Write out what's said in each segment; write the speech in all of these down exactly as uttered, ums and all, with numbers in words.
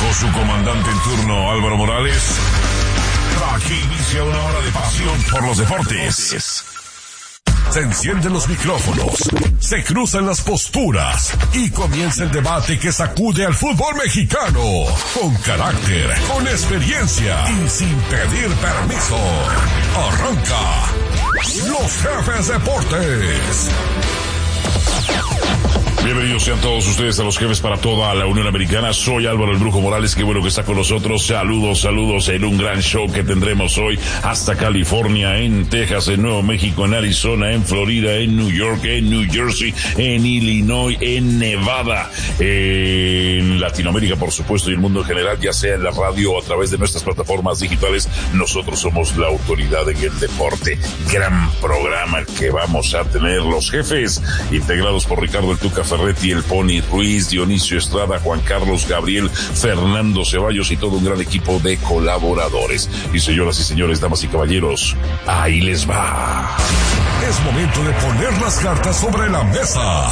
llegó su comandante en turno, Álvaro Morales. Aquí inicia una hora de pasión por los deportes. Se encienden los micrófonos, se cruzan las posturas y comienza el debate que sacude al fútbol mexicano. Con carácter, con experiencia y sin pedir permiso. Arranca Los Jefes Deportes. Bienvenidos sean todos ustedes a Los Jefes para toda la Unión Americana. Soy Álvaro el Brujo Morales, qué bueno que está con nosotros. Saludos, saludos en un gran show que tendremos hoy hasta California, en Texas, en Nuevo México, en Arizona, en Florida, en New York, en New Jersey, en Illinois, en Nevada, en Latinoamérica, por supuesto, y el mundo en general, ya sea en la radio o a través de nuestras plataformas digitales. Nosotros somos la autoridad en el deporte. Gran programa que vamos a tener. Los Jefes, integrados por Ricardo el Tuca Ferretti, el Pony Ruiz, Dionisio Estrada, Juan Carlos Gabriel, Fernando Ceballos y todo un gran equipo de colaboradores. Y señoras y señores, damas y caballeros, ahí les va. Es momento de poner las cartas sobre la mesa.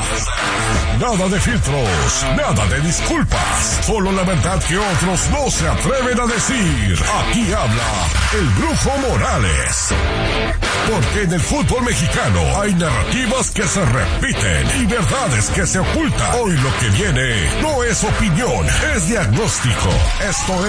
Nada de filtros, nada de disculpas, solo la verdad que otros no se atreven a decir. Aquí habla el Brujo Morales. Porque en el fútbol mexicano hay narrativas que se repiten y verdades que se ocultan. Hoy lo que viene no es opinión, es diagnóstico. Esto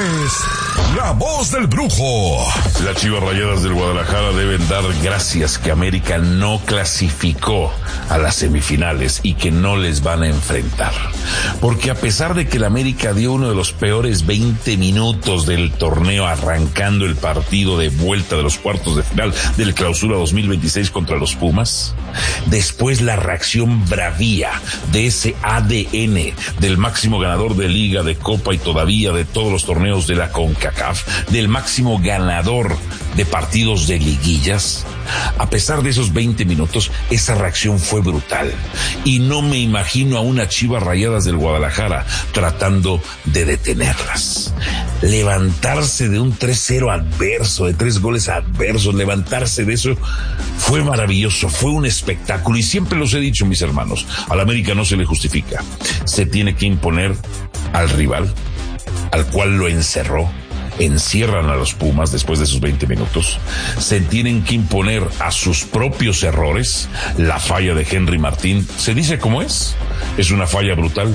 es La Voz del Brujo. Las Chivas Rayadas del Guadalajara deben dar gracias que América no clasificó a las semifinales y que no les van a enfrentar. Porque a pesar de que la América dio uno de los peores veinte minutos del torneo arrancando el partido de vuelta de los cuartos de final del Clausura dos mil veintiséis contra los Pumas, después la reacción bravía de ese A D N del máximo ganador de Liga, de Copa y todavía de todos los torneos de la CONCACAF, del máximo ganador de partidos de liguillas, a pesar de esos veinte minutos, esa reacción fue brutal. Y no me imagino a unas Chivas Rayadas del Guadalajara tratando de detenerlas. Levantarse de un tres cero adverso, de tres goles adversos, levantarse de eso fue maravilloso, fue un espectáculo. Y siempre los he dicho, mis hermanos, al América no se le justifica. Se tiene que imponer al rival, al cual lo encerró. Encierran a los Pumas después de sus veinte minutos. Se tienen que imponer a sus propios errores. La falla de Henry Martín, se dice como es, es una falla brutal,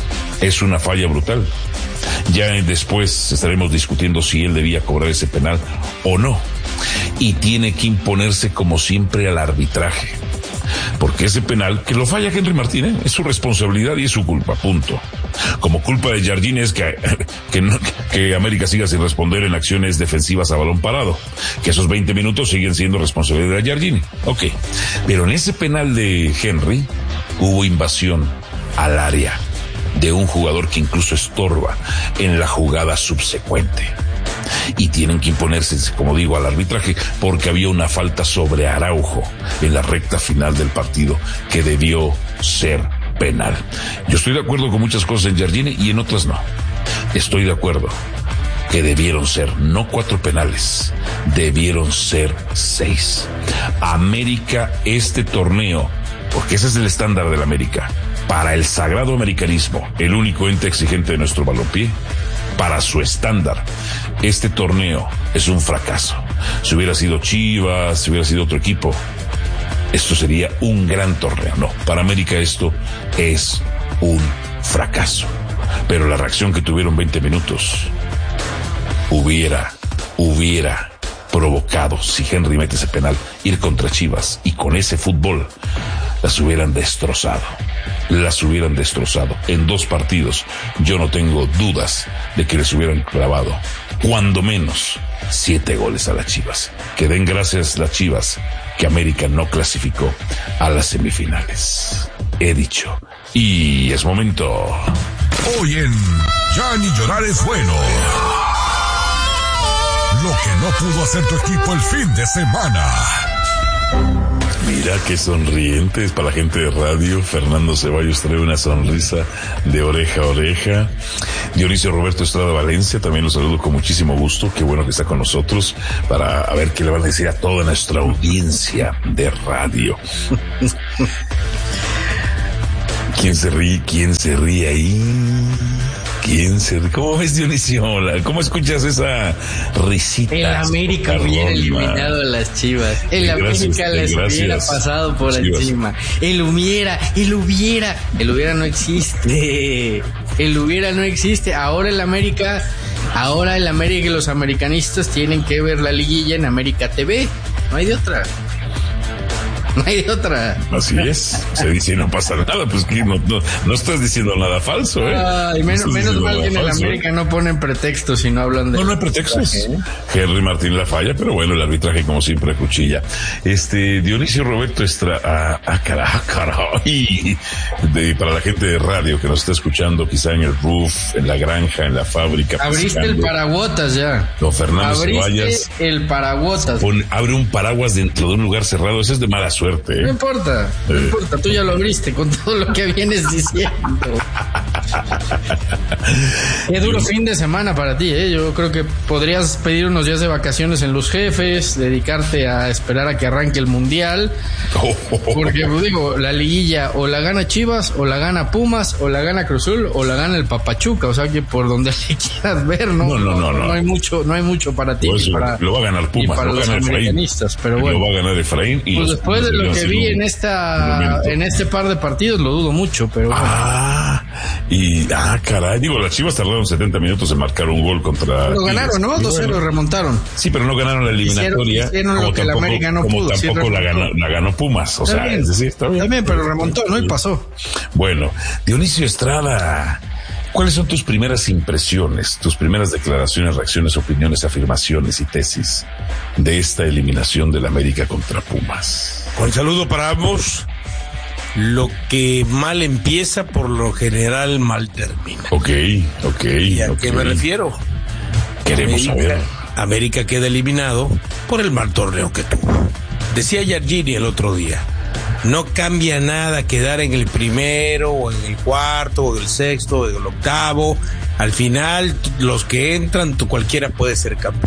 es una falla brutal. Ya después estaremos discutiendo si él debía cobrar ese penal o no. Y tiene que imponerse como siempre al arbitraje. Porque ese penal, que lo falla Henry Martín, ¿eh? Es su responsabilidad y es su culpa, punto. Como culpa de Jardine es que, que, no, que América siga sin responder en acciones defensivas a balón parado. Que esos veinte minutos siguen siendo responsabilidad de Jardine. Ok. Pero en ese penal de Henry hubo invasión al área de un jugador que incluso estorba en la jugada subsecuente. Y tienen que imponerse, como digo, al arbitraje, porque había una falta sobre Araujo en la recta final del partido que debió ser penal. Yo estoy de acuerdo con muchas cosas en Jardine y en otras no. Estoy de acuerdo que debieron ser no cuatro penales, debieron ser seis. América, este torneo, porque ese es el estándar del América, para el sagrado americanismo, el único ente exigente de nuestro balompié, para su estándar, este torneo es un fracaso. Si hubiera sido Chivas, si hubiera sido otro equipo, esto sería un gran torneo. No, para América esto es un fracaso. Pero la reacción que tuvieron veinte minutos hubiera, hubiera provocado, si Henry mete ese penal, ir contra Chivas, y con ese fútbol las hubieran destrozado. Las hubieran destrozado. En dos partidos, yo no tengo dudas de que les hubieran clavado, cuando menos, siete goles a las Chivas. Que den gracias las Chivas que América no clasificó a las semifinales. He dicho. Y es momento. Hoy en Ya ni llorar es bueno. Lo que no pudo hacer tu equipo el fin de semana. Mira qué sonrientes para la gente de radio. Fernando Ceballos trae una sonrisa de oreja a oreja. Dionisio Roberto Estrada Valencia, también lo saludo con muchísimo gusto. Qué bueno que está con nosotros para a ver qué le van a decir a toda nuestra audiencia de radio. ¿Quién se ríe? ¿Quién se ríe ahí? ¿Quién se ríe? ¿Cómo ves, Dionisio? ¿Cómo escuchas esa risita? El América hubiera eliminado a las Chivas. El América les hubiera pasado por encima. El hubiera, el hubiera, el hubiera no existe. El hubiera no existe. Ahora el América, ahora el América y los americanistas tienen que ver la liguilla en América T V. No hay de otra. No hay de otra. Así es. Se dice no pasa nada, pues que no, no, no estás diciendo nada falso, ¿eh? Ay, menos, no menos mal que en el falso, América ¿eh? No ponen pretextos y no hablan de... No, no hay pretextos. ¿eh? Henry Martín la falla, pero bueno, el arbitraje como siempre cuchilla. Este, Dionisio Roberto Estrada, ah, ah, caray, caray. De, para la gente de radio que nos está escuchando, quizá en el roof, en la granja, en la fábrica. Abriste pescando. El paraguotas ya. Don Fernando Abriste Ceballos. el paraguotas. Pon, abre un paraguas dentro de un lugar cerrado, eso es de mala suerte. Suerte, ¿eh? No importa, eh. no importa, tú ya lo abriste con todo lo que vienes diciendo. Qué duro fin de semana para ti, ¿eh? Yo creo que podrías pedir unos días de vacaciones en Los Jefes, dedicarte a esperar a que arranque el Mundial, porque pues, digo, la liguilla o la gana Chivas, o la gana Pumas, o la gana Cruz Azul, o la gana el Papachuca, o sea que por donde le quieras ver, ¿no? No, no, no, no, no hay mucho, no hay mucho para ti. Pues, para, lo va a ganar Pumas, para lo va los a ganar americanistas, pero bueno. Lo va a ganar Efraín y pues después de lo que vi en esta en este par de partidos lo dudo mucho, pero bueno. Ah, y ah, caray, digo, las Chivas tardaron setenta minutos en marcar un gol contra... Lo ganaron, ¿no? dos cero bueno. Remontaron. Sí, pero no ganaron la eliminatoria. Hicieron, hicieron como lo que tampoco, la América no como pudo. tampoco sí, la, ganó, la ganó Pumas, o está sea, bien. es decir, está bien. Está bien, pero remontó, ¿no? Y pasó. Bueno, Dionisio Estrada, ¿cuáles son tus primeras impresiones, tus primeras declaraciones, reacciones, opiniones, afirmaciones y tesis de esta eliminación del América contra Pumas? Con saludo para ambos. Lo que mal empieza, por lo general mal termina. Ok, ok. ¿Y a okay. qué me refiero? Queremos América, saber. América queda eliminado por el mal torneo que tuvo. Decía Yargini el otro día, no cambia nada quedar en el primero, o en el cuarto, o el sexto, o el octavo. Al final, los que entran, tú cualquiera puede ser campeón.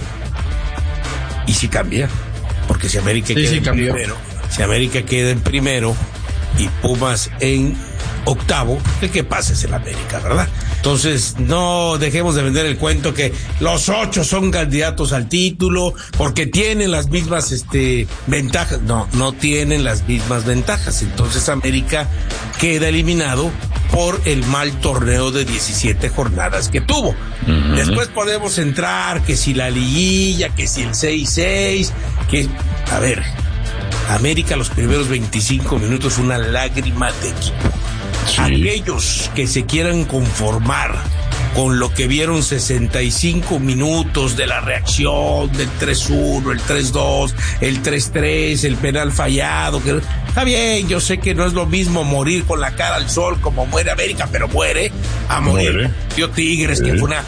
Y sí cambia, porque si América sí, queda sí, en cambió. primero, si América queda en primero y Pumas en octavo, el que pasa es el América, ¿verdad? Entonces, no dejemos de vender el cuento que los ocho son candidatos al título porque tienen las mismas este ventajas. No, no tienen las mismas ventajas. Entonces, América queda eliminado por el mal torneo de diecisiete jornadas que tuvo. Uh-huh. Después podemos entrar que si la liguilla, que si el seis seis, que... A ver, América los primeros veinticinco minutos fue una lágrima de equipo. Sí. Aquellos que se quieran conformar con lo que vieron sesenta y cinco minutos de la reacción del tres uno, el tres dos, el tres tres, el penal fallado, que está bien, yo sé que no es lo mismo morir con la cara al sol como muere América, pero muere a morir. Muere. Tío Tigres, sí. Que fue una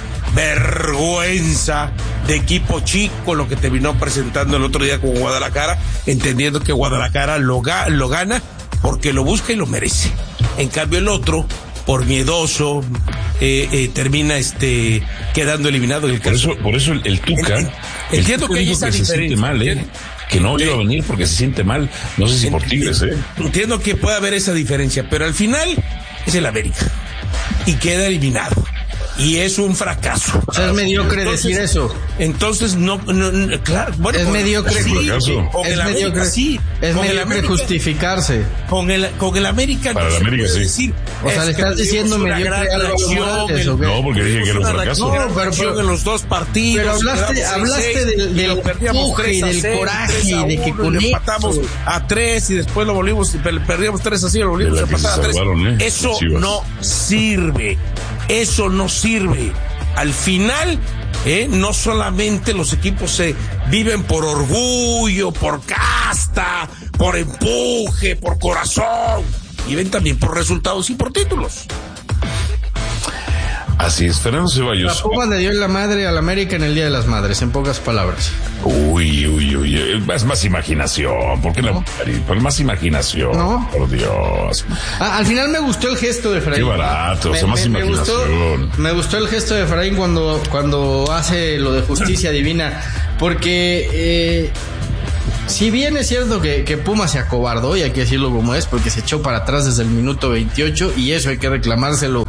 vergüenza de equipo chico lo que terminó presentando el otro día con Guadalajara, entendiendo que Guadalajara lo, ga- lo gana porque lo busca y lo merece. En cambio el otro, por miedoso, eh, eh, termina este quedando eliminado. El por eso, por eso el, el Tuca, el, el, entiendo el Tuca que hay esa que diferencia. Se siente mal, ¿eh? Que no iba a venir porque se siente mal. No sé si por Tigres, ¿eh? Entiendo que puede haber esa diferencia, pero al final es el América y queda eliminado. Y es un fracaso. O sea, es mediocre entonces, decir eso. Entonces, no, no, no claro. Bueno, es mediocre. Sí, con es el mediocre, América, sí. Es con mediocre el América, justificarse. Con el, con el América. Para no el América, sí. Decir, o sea, le estás diciendo mediocre algo Morales, ¿o qué? No, porque dije que era un fracaso. No, pero, pero en los dos partidos. Pero hablaste, hablaste del, del empuje y del coraje, de que con empatamos a tres y después lo volvimos, perdíamos tres así, lo volvimos a empatar a tres. ¿eh? Eso no sirve. Eso no sirve. Al final, eh, no solamente los equipos se viven por orgullo, por casta, por empuje, por corazón, viven también por resultados y por títulos. Así es, Fernando Ceballos. La Pumas le dio la madre a la América en el Día de las Madres, en pocas palabras. Uy, uy, uy, es más imaginación. ¿Por qué no? Por más imaginación. No. Por Dios. Ah, al final me gustó el gesto de Efraín. Qué barato, me, o sea, más me, imaginación. Me gustó, me gustó el gesto de Efraín cuando, cuando hace lo de justicia divina, porque eh, si bien es cierto que, que Puma se acobardó, y hay que decirlo como es, porque se echó para atrás desde el minuto veintiocho, y eso hay que reclamárselo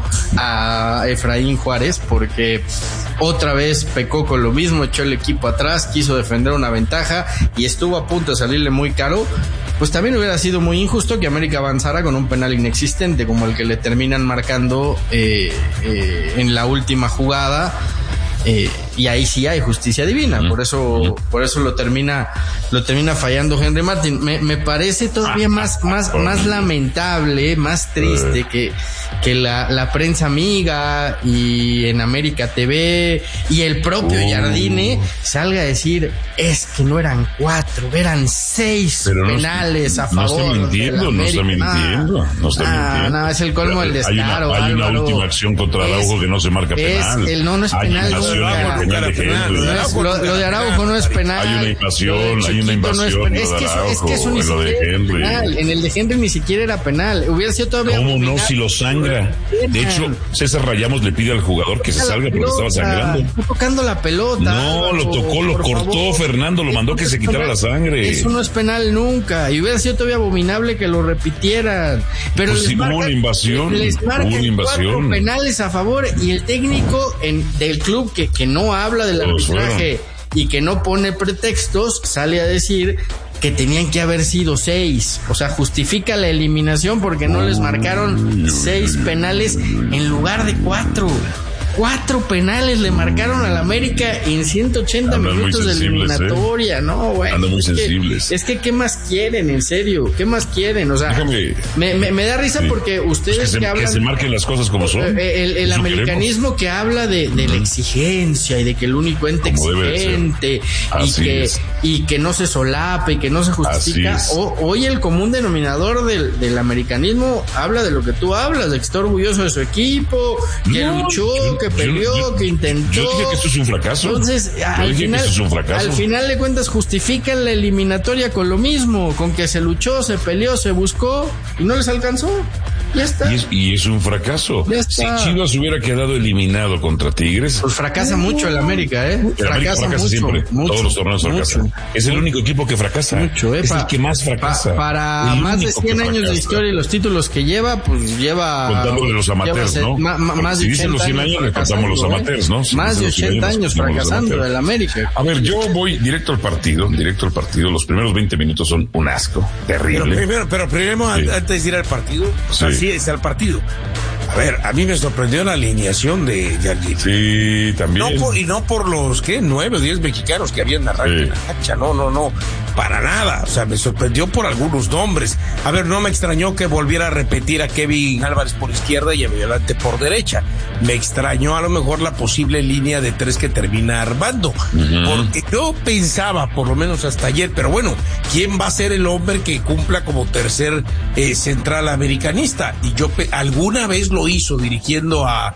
a Efraín Juárez, porque otra vez pecó con lo mismo, echó el equipo atrás, quiso defender una ventaja y estuvo a punto de salirle muy caro. Pues también hubiera sido muy injusto que América avanzara con un penal inexistente como el que le terminan marcando eh, eh, en la última jugada. Eh, y ahí sí hay justicia divina, por eso por eso lo termina lo termina fallando Henry Martin. Me, me parece todavía más más más lamentable, más triste que que la, la prensa amiga y en América T V y el propio oh. Jardine salga a decir es que no eran cuatro, eran seis Pero penales no, a favor. No está mintiendo, no está mintiendo, no está ah, mintiendo. No, es el colmo del descaro. Hay una, hay una Álvaro, última acción contra Araujo es, que no se marca penal. El, no, no es penal. No, penal de no, no es, lo, lo de Araujo no es penal. Hay una invasión, hay una invasión. No es, es, que eso, es que eso ni siquiera era penal. En el de Henry ni siquiera era penal. Hubiera sido todavía. ¿Cómo no? Si lo sangra. De hecho, César Rayamos le pide al jugador que se salga porque estaba sangrando. Está tocando la pelota. No, lo tocó, lo cortó Fernando, lo mandó que se quitara la sangre. Eso no es penal nunca. Y hubiera sido todavía abominable que lo repitieran. Pero pues les sí, marcan, hubo una invasión. Les marcan hubo una invasión. Cuatro penales a favor y el técnico en, del club que, que no habla del arbitraje y que no pone pretextos sale a decir que tenían que haber sido seis. O sea, justifica la eliminación porque no les marcaron seis penales en lugar de cuatro. Cuatro penales le marcaron al América en ciento ochenta Andan minutos de eliminatoria, ¿eh? No, güey. Andan muy es sensibles. Que, es que, ¿qué más quieren, en serio? ¿Qué más quieren? O sea, Déjame, me, me, me da risa sí. porque ustedes pues que, se, que hablan... Que se marquen las cosas como son. El, el, el americanismo que habla de, de la exigencia y de que el único ente como exigente y que, y que no se solape y que no se justifica. O, hoy el común denominador del, del americanismo habla de lo que tú hablas, de que está orgulloso de su equipo, que no, luchó, que peleó, yo, yo, que intentó. Yo dije que esto es un fracaso. Entonces, al final, es un fracaso. al final de cuentas justifican la eliminatoria con lo mismo, con que se luchó, se peleó, se buscó y no les alcanzó. Ya está. Y es, y es un fracaso. Si Chivas hubiera quedado eliminado contra Tigres. Pues fracasa mucho el América, ¿eh? El fracasa, América fracasa mucho, siempre. Mucho, Todos los torneos fracasan. Es el único equipo que fracasa. Mucho, ¿eh? Es el que más fracasa. Pa, para el más de cien años de historia y los títulos que lleva, pues lleva. Contando de los amateurs, ¿no? Ma, ma, más si de dicen los cien años, le contamos los amateurs, ¿no? Si más de ochenta años fracasando del América. A ver, yo voy directo al partido, directo al partido. Los primeros veinte minutos son un asco. Terrible. Pero primero, pero primero sí. antes de ir al partido, o sea, sí. sí es al partido. A ver, a mí me sorprendió la alineación de Jardine. Sí, también. No por, y no por los, ¿qué? Nueve o diez mexicanos que habían arranque sí. en la cancha. No, no, no. Para nada. O sea, me sorprendió por algunos nombres. A ver, no me extrañó que volviera a repetir a Kevin Álvarez por izquierda y a Violante por derecha. Me extrañó a lo mejor la posible línea de tres que termina Armando. Uh-huh. Porque yo pensaba, por lo menos hasta ayer, pero bueno, ¿quién va a ser el hombre que cumpla como tercer eh, central americanista? Y yo pe- alguna vez lo hizo dirigiendo a,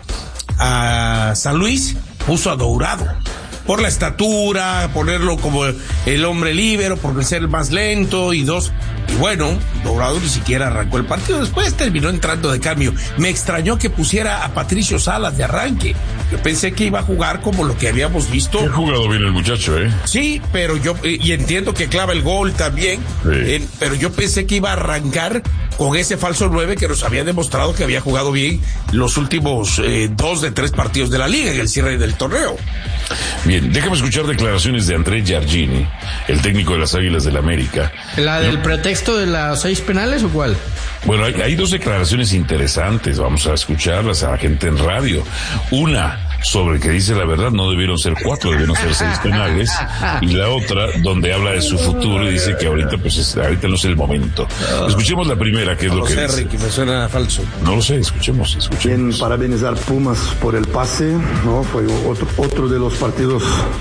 a San Luis, puso a Dourado. Por la estatura, ponerlo como el hombre líbero, por ser el más lento y dos. Y bueno, Dourado ni siquiera arrancó el partido. Después terminó entrando de cambio. Me extrañó que pusiera a Patricio Salas de arranque. Yo pensé que iba a jugar como lo que habíamos visto. Ha jugado bien el muchacho, ¿eh? Sí, pero yo, y entiendo que clava el gol también. Sí. Eh, pero yo pensé que iba a arrancar con ese falso nueve que nos había demostrado que había jugado bien los últimos eh, dos de tres partidos de la liga en el cierre del torneo. Bien, déjame escuchar declaraciones de André Jardine, el técnico de las Águilas del América. ¿La del ¿no? pretexto de las seis penales o cuál? Bueno, hay, hay dos declaraciones interesantes, vamos a escucharlas a la gente en radio. Una sobre que dice la verdad, no debieron ser cuatro, debieron ser seis penales, y la otra donde habla de su futuro y dice que ahorita pues es, ahorita no es el momento. Escuchemos la primera, que es no lo que sé, dice. Ricky, me suena falso. No lo sé, escuchemos, escuchemos. Bien, parabenizar Pumas por el pase, ¿no? Fue otro, otro de los partidos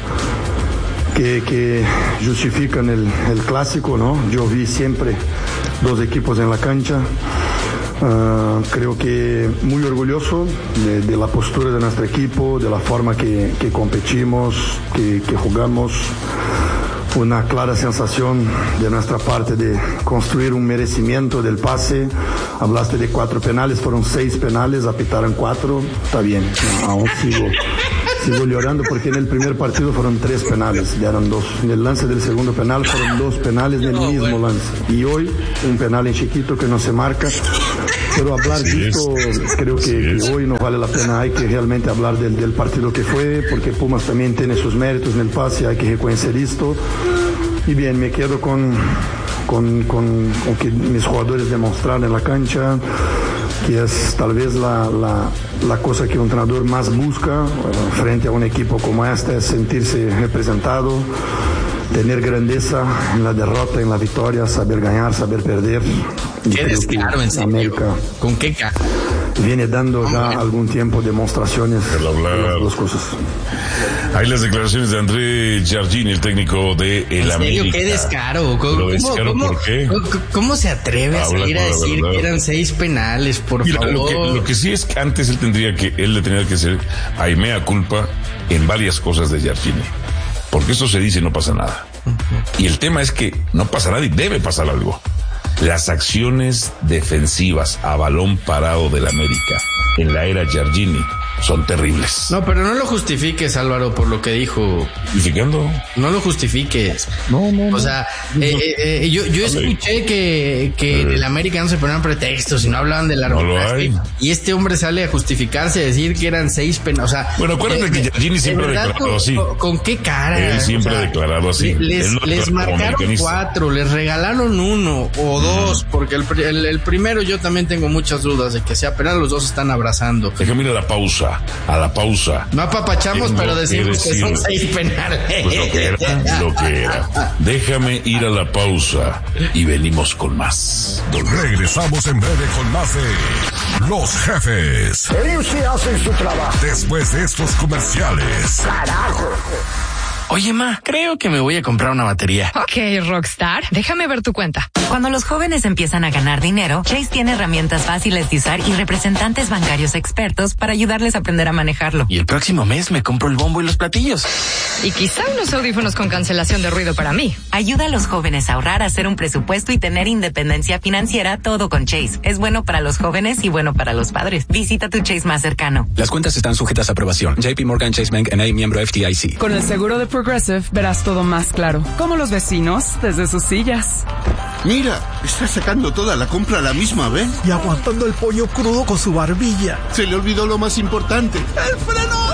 que, que justifican el, el clásico, ¿no? Yo vi siempre dos equipos en la cancha. Uh, creo que muy orgulloso de, de la postura de nuestro equipo, de la forma que, que competimos, que, que jugamos. Una clara sensación de nuestra parte de construir un merecimiento del pase. Hablaste de cuatro penales, fueron seis penales, apitaron cuatro, está bien, aún sigo, sigo llorando porque en el primer partido fueron tres penales, ya eran dos. En el lance del segundo penal fueron dos penales del no, mismo bueno. lance. Y hoy un penal en chiquito que no se marca. Pero hablar de esto, creo que, que hoy no vale la pena. Hay que realmente hablar del, del partido que fue, porque Pumas también tiene sus méritos en el pase, hay que reconocer esto. Y bien, me quedo con, con, con, con que mis jugadores demostraron en la cancha, que es tal vez la, la, la cosa que un entrenador más busca bueno, frente a un equipo como este, es sentirse representado, tener grandeza en la derrota, en la victoria, saber ganar, saber perder. Qué descaro, en serio. América ¿Con qué ca? Viene dando ya algún tiempo demostraciones de las dos cosas. Hay las declaraciones de André Giardini, el técnico de el América. Qué descaro. ¿Cómo, ¿Lo descaro cómo, por qué? ¿Cómo, cómo se atreve a salir a decir que eran seis penales, por Mira, favor? Lo que, lo que sí es que antes él tendría que, él le tendría que hacer hay mea culpa en varias cosas de Giardini. Porque eso se dice y no pasa nada. Uh-huh. Y el tema es que no pasa nada y debe pasar algo. Las acciones defensivas a balón parado del América en la era Giardini son terribles. No, pero no lo justifiques, Álvaro, por lo que dijo. ¿Justificando? No lo justifiques. No, no, no. O sea, no. Eh, eh, yo, yo escuché que, que eh. en el América no se ponían pretextos y no hablaban del arbitraje. No y este hombre sale a justificarse, a decir que eran seis penales. O sea, bueno, acuérdate eh, que Giardini siempre ha declarado con, así. Con, ¿Con qué cara? Él siempre o sea, ha declarado así. Les, no les marcaron cuatro, les regalaron uno o dos, mm. porque el, el, el primero yo también tengo muchas dudas de que sea penal, los dos están abrazando. Déjame ir a la pausa. A la pausa. No apapachamos, Tengo pero decimos que, que son seis penales. Pues lo que era, lo que era. Déjame ir a la pausa y venimos con más. Regresamos en breve con más de Los Jefes. Ellos sí hacen su trabajo. Después de estos comerciales. Carajo. Oye, ma, creo que me voy a comprar una batería. Ok, Rockstar, déjame ver tu cuenta. Cuando los jóvenes empiezan a ganar dinero, Chase tiene herramientas fáciles de usar y representantes bancarios expertos para ayudarles a aprender a manejarlo. Y el próximo mes me compro el bombo y los platillos. Y quizá unos audífonos con cancelación de ruido para mí. Ayuda a los jóvenes a ahorrar, a hacer un presupuesto y tener independencia financiera, todo con Chase. Es bueno para los jóvenes y bueno para los padres. Visita tu Chase más cercano. Las cuentas están sujetas a aprobación. J P Morgan Chase Bank N A, miembro F D I C. Con el seguro de Progressive verás todo más claro, como los vecinos desde sus sillas. Mira, está sacando toda la compra a la misma vez. Y aguantando el pollo crudo con su barbilla. Se le olvidó lo más importante. ¡El freno!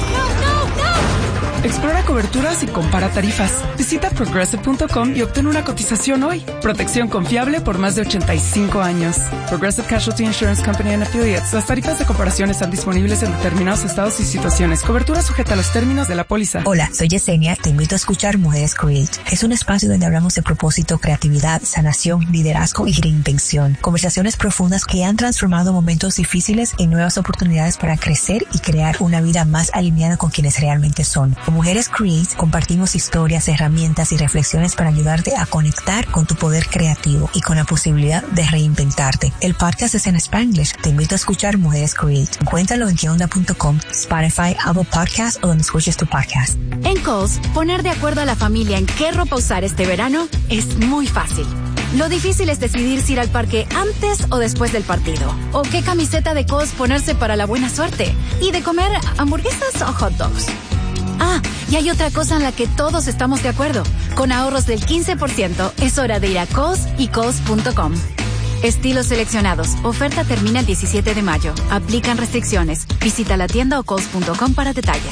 Explora coberturas y compara tarifas. Visita progressive punto com y obtén una cotización hoy. Protección confiable por más de ochenta y cinco años. Progressive Casualty Insurance Company and Affiliates. Las tarifas de comparación están disponibles en determinados estados y situaciones. Cobertura sujeta a los términos de la póliza. Hola, soy Yesenia. Te invito a escuchar Mujeres Create. Es un espacio donde hablamos de propósito, creatividad, sanación, liderazgo y reinvención. Conversaciones profundas que han transformado momentos difíciles en nuevas oportunidades para crecer y crear una vida más alineada con quienes realmente son. Mujeres Create compartimos historias, herramientas y reflexiones para ayudarte a conectar con tu poder creativo y con la posibilidad de reinventarte. El podcast es en Spanglish. Te invito a escuchar Mujeres Create. Encuéntralo en que onda punto com, Spotify, Apple Podcasts o donde escuches tu podcast. En Kohl's, poner de acuerdo a la familia en qué ropa usar este verano es muy fácil. Lo difícil es decidir si ir al parque antes o después del partido. O qué camiseta de Kohl's ponerse para la buena suerte. Y de comer hamburguesas o hot dogs. Ah, y hay otra cosa en la que todos estamos de acuerdo. Con ahorros del quince por ciento, es hora de ir a Kohl's y Kohl's punto com. Estilos seleccionados. Oferta termina el diecisiete de mayo. Aplican restricciones. Visita la tienda o Kohl's punto com para detalles.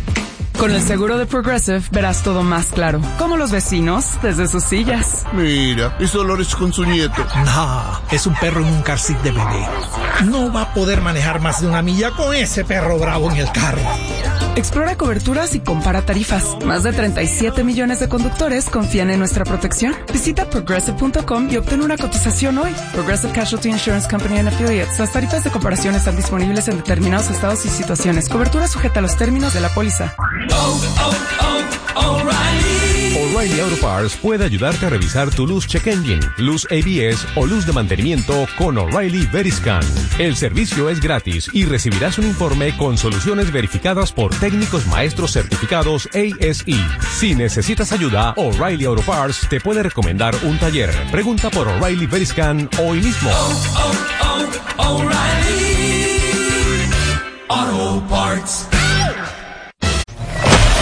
Con el seguro de Progressive verás todo más claro, como los vecinos desde sus sillas. Mira, es Dolores con su nieto. No, es un perro en un car seat de bebé. No va a poder manejar más de una milla con ese perro bravo en el carro. Explora coberturas y compara tarifas. Más de treinta y siete millones de conductores confían en nuestra protección. Visita progressive punto com y obtén una cotización hoy. Progressive Casualty Insurance Company and Affiliates. Las tarifas de comparación están disponibles en determinados estados y situaciones. Cobertura sujeta a los términos de la póliza. Oh, oh, oh, O'Reilly. O'Reilly Auto Parts puede ayudarte a revisar tu luz check engine, luz A B S o luz de mantenimiento con O'Reilly Veriscan. El servicio es gratis y recibirás un informe con soluciones verificadas por técnicos maestros certificados A S E. Si necesitas ayuda, O'Reilly Auto Parts te puede recomendar un taller. Pregunta por O'Reilly Veriscan hoy mismo. Oh, oh, oh, O'Reilly Auto Parts.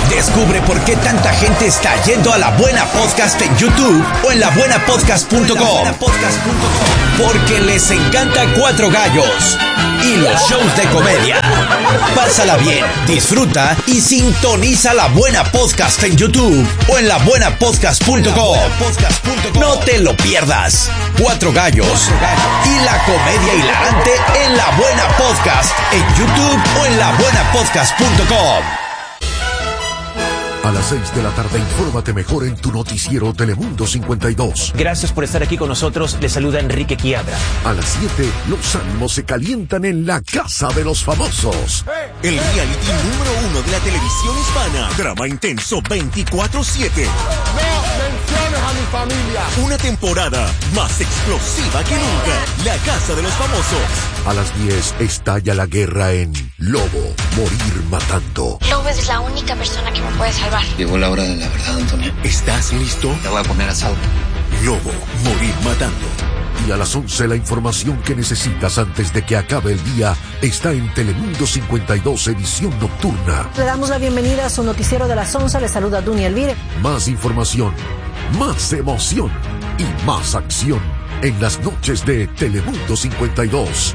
Descubre por qué tanta gente está yendo a La Buena Podcast en YouTube o en la buena podcast punto com. Porque les encanta Cuatro Gallos y los shows de comedia. Pásala bien, disfruta y sintoniza La Buena Podcast en YouTube o en la buena podcast punto com. No te lo pierdas. Cuatro Gallos y la comedia hilarante en La Buena Podcast en YouTube o en la buena podcast punto com. A las seis de la tarde, infórmate mejor en tu noticiero Telemundo cincuenta y dos. Gracias por estar aquí con nosotros. Les saluda Enrique Quiabra. A las siete, los ánimos se calientan en la Casa de los Famosos. El reality número uno de la televisión hispana. Drama intenso veinticuatro siete. No menciones a mi familia. Una temporada más explosiva que nunca. La Casa de los Famosos. A las diez, estalla la guerra en Lobo, Morir Matando. Lobo es la única persona que me puede salvar. Llegó la hora de la verdad, Antonio. ¿Estás listo? Te voy a poner a salvo. Lobo, Morir Matando. Y a las once, la información que necesitas antes de que acabe el día está en Telemundo cincuenta y dos, edición nocturna. Le damos la bienvenida a su noticiero de las once. Le saluda Duny Elvire. Más información, más emoción y más acción en las noches de Telemundo cincuenta y dos.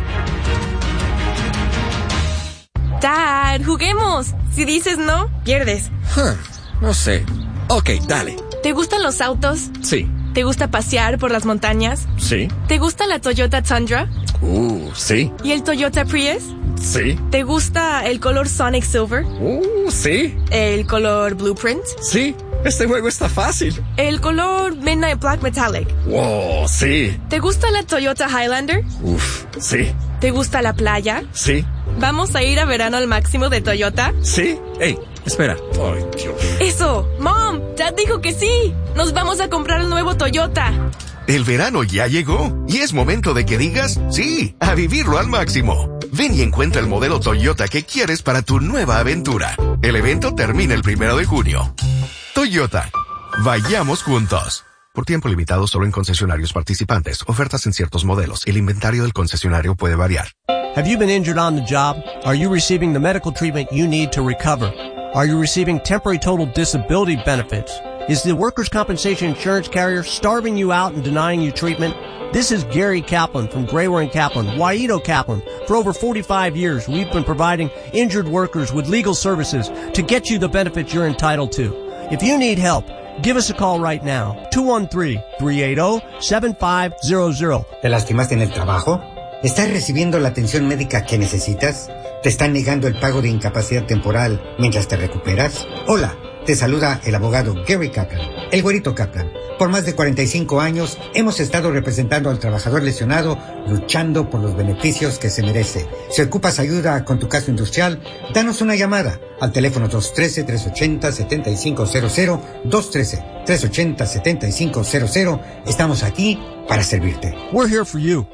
Dad, juguemos. Si dices no, pierdes. Huh, no sé. Ok, dale. ¿Te gustan los autos? Sí. ¿Te gusta pasear por las montañas? Sí. ¿Te gusta la Toyota Tundra? Uh, sí. ¿Y el Toyota Prius? Sí. ¿Te gusta el color Sonic Silver? Uh, sí. ¿El color Blueprint? Sí. Este juego está fácil. ¿El color Midnight Black Metallic? Wow, sí. ¿Te gusta la Toyota Highlander? Uf, sí. ¿Te gusta la playa? Sí. ¿Vamos a ir a verano al máximo de Toyota? Sí. Ey, espera. Ay, Dios. Eso. Mom, Dad dijo que sí. Nos vamos a comprar el nuevo Toyota. El verano ya llegó y es momento de que digas sí, a vivirlo al máximo. Ven y encuentra el modelo Toyota que quieres para tu nueva aventura. El evento termina el primero de junio. Toyota. Vayamos juntos. Por tiempo limitado solo en concesionarios participantes. Ofertas en ciertos modelos. El inventario del concesionario puede variar. Have you been injured on the job? Are you receiving the medical treatment you need to recover? Are you receiving temporary total disability benefits? Is the workers' compensation insurance carrier starving you out and denying you treatment? This is Gary Kaplan from Grayware and Kaplan, Waito Kaplan. For over forty-five years, we've been providing injured workers with legal services to get you the benefits you're entitled to. If you need help, give us a call right now. two one three, three eight zero, seven five zero zero. ¿Te lastimaste en el trabajo? ¿Estás recibiendo la atención médica que necesitas? ¿Te están negando el pago de incapacidad temporal mientras te recuperas? Hola, te saluda el abogado Gary Kaplan, el güerito Kaplan. Por más de cuarenta y cinco años hemos estado representando al trabajador lesionado, luchando por los beneficios que se merece. Si ocupas ayuda con tu caso industrial, danos una llamada al teléfono dos uno tres, tres ocho cero, siete cinco cero cero, dos uno tres, tres ocho cero, siete cinco cero cero. Estamos aquí para servirte. We're here for you.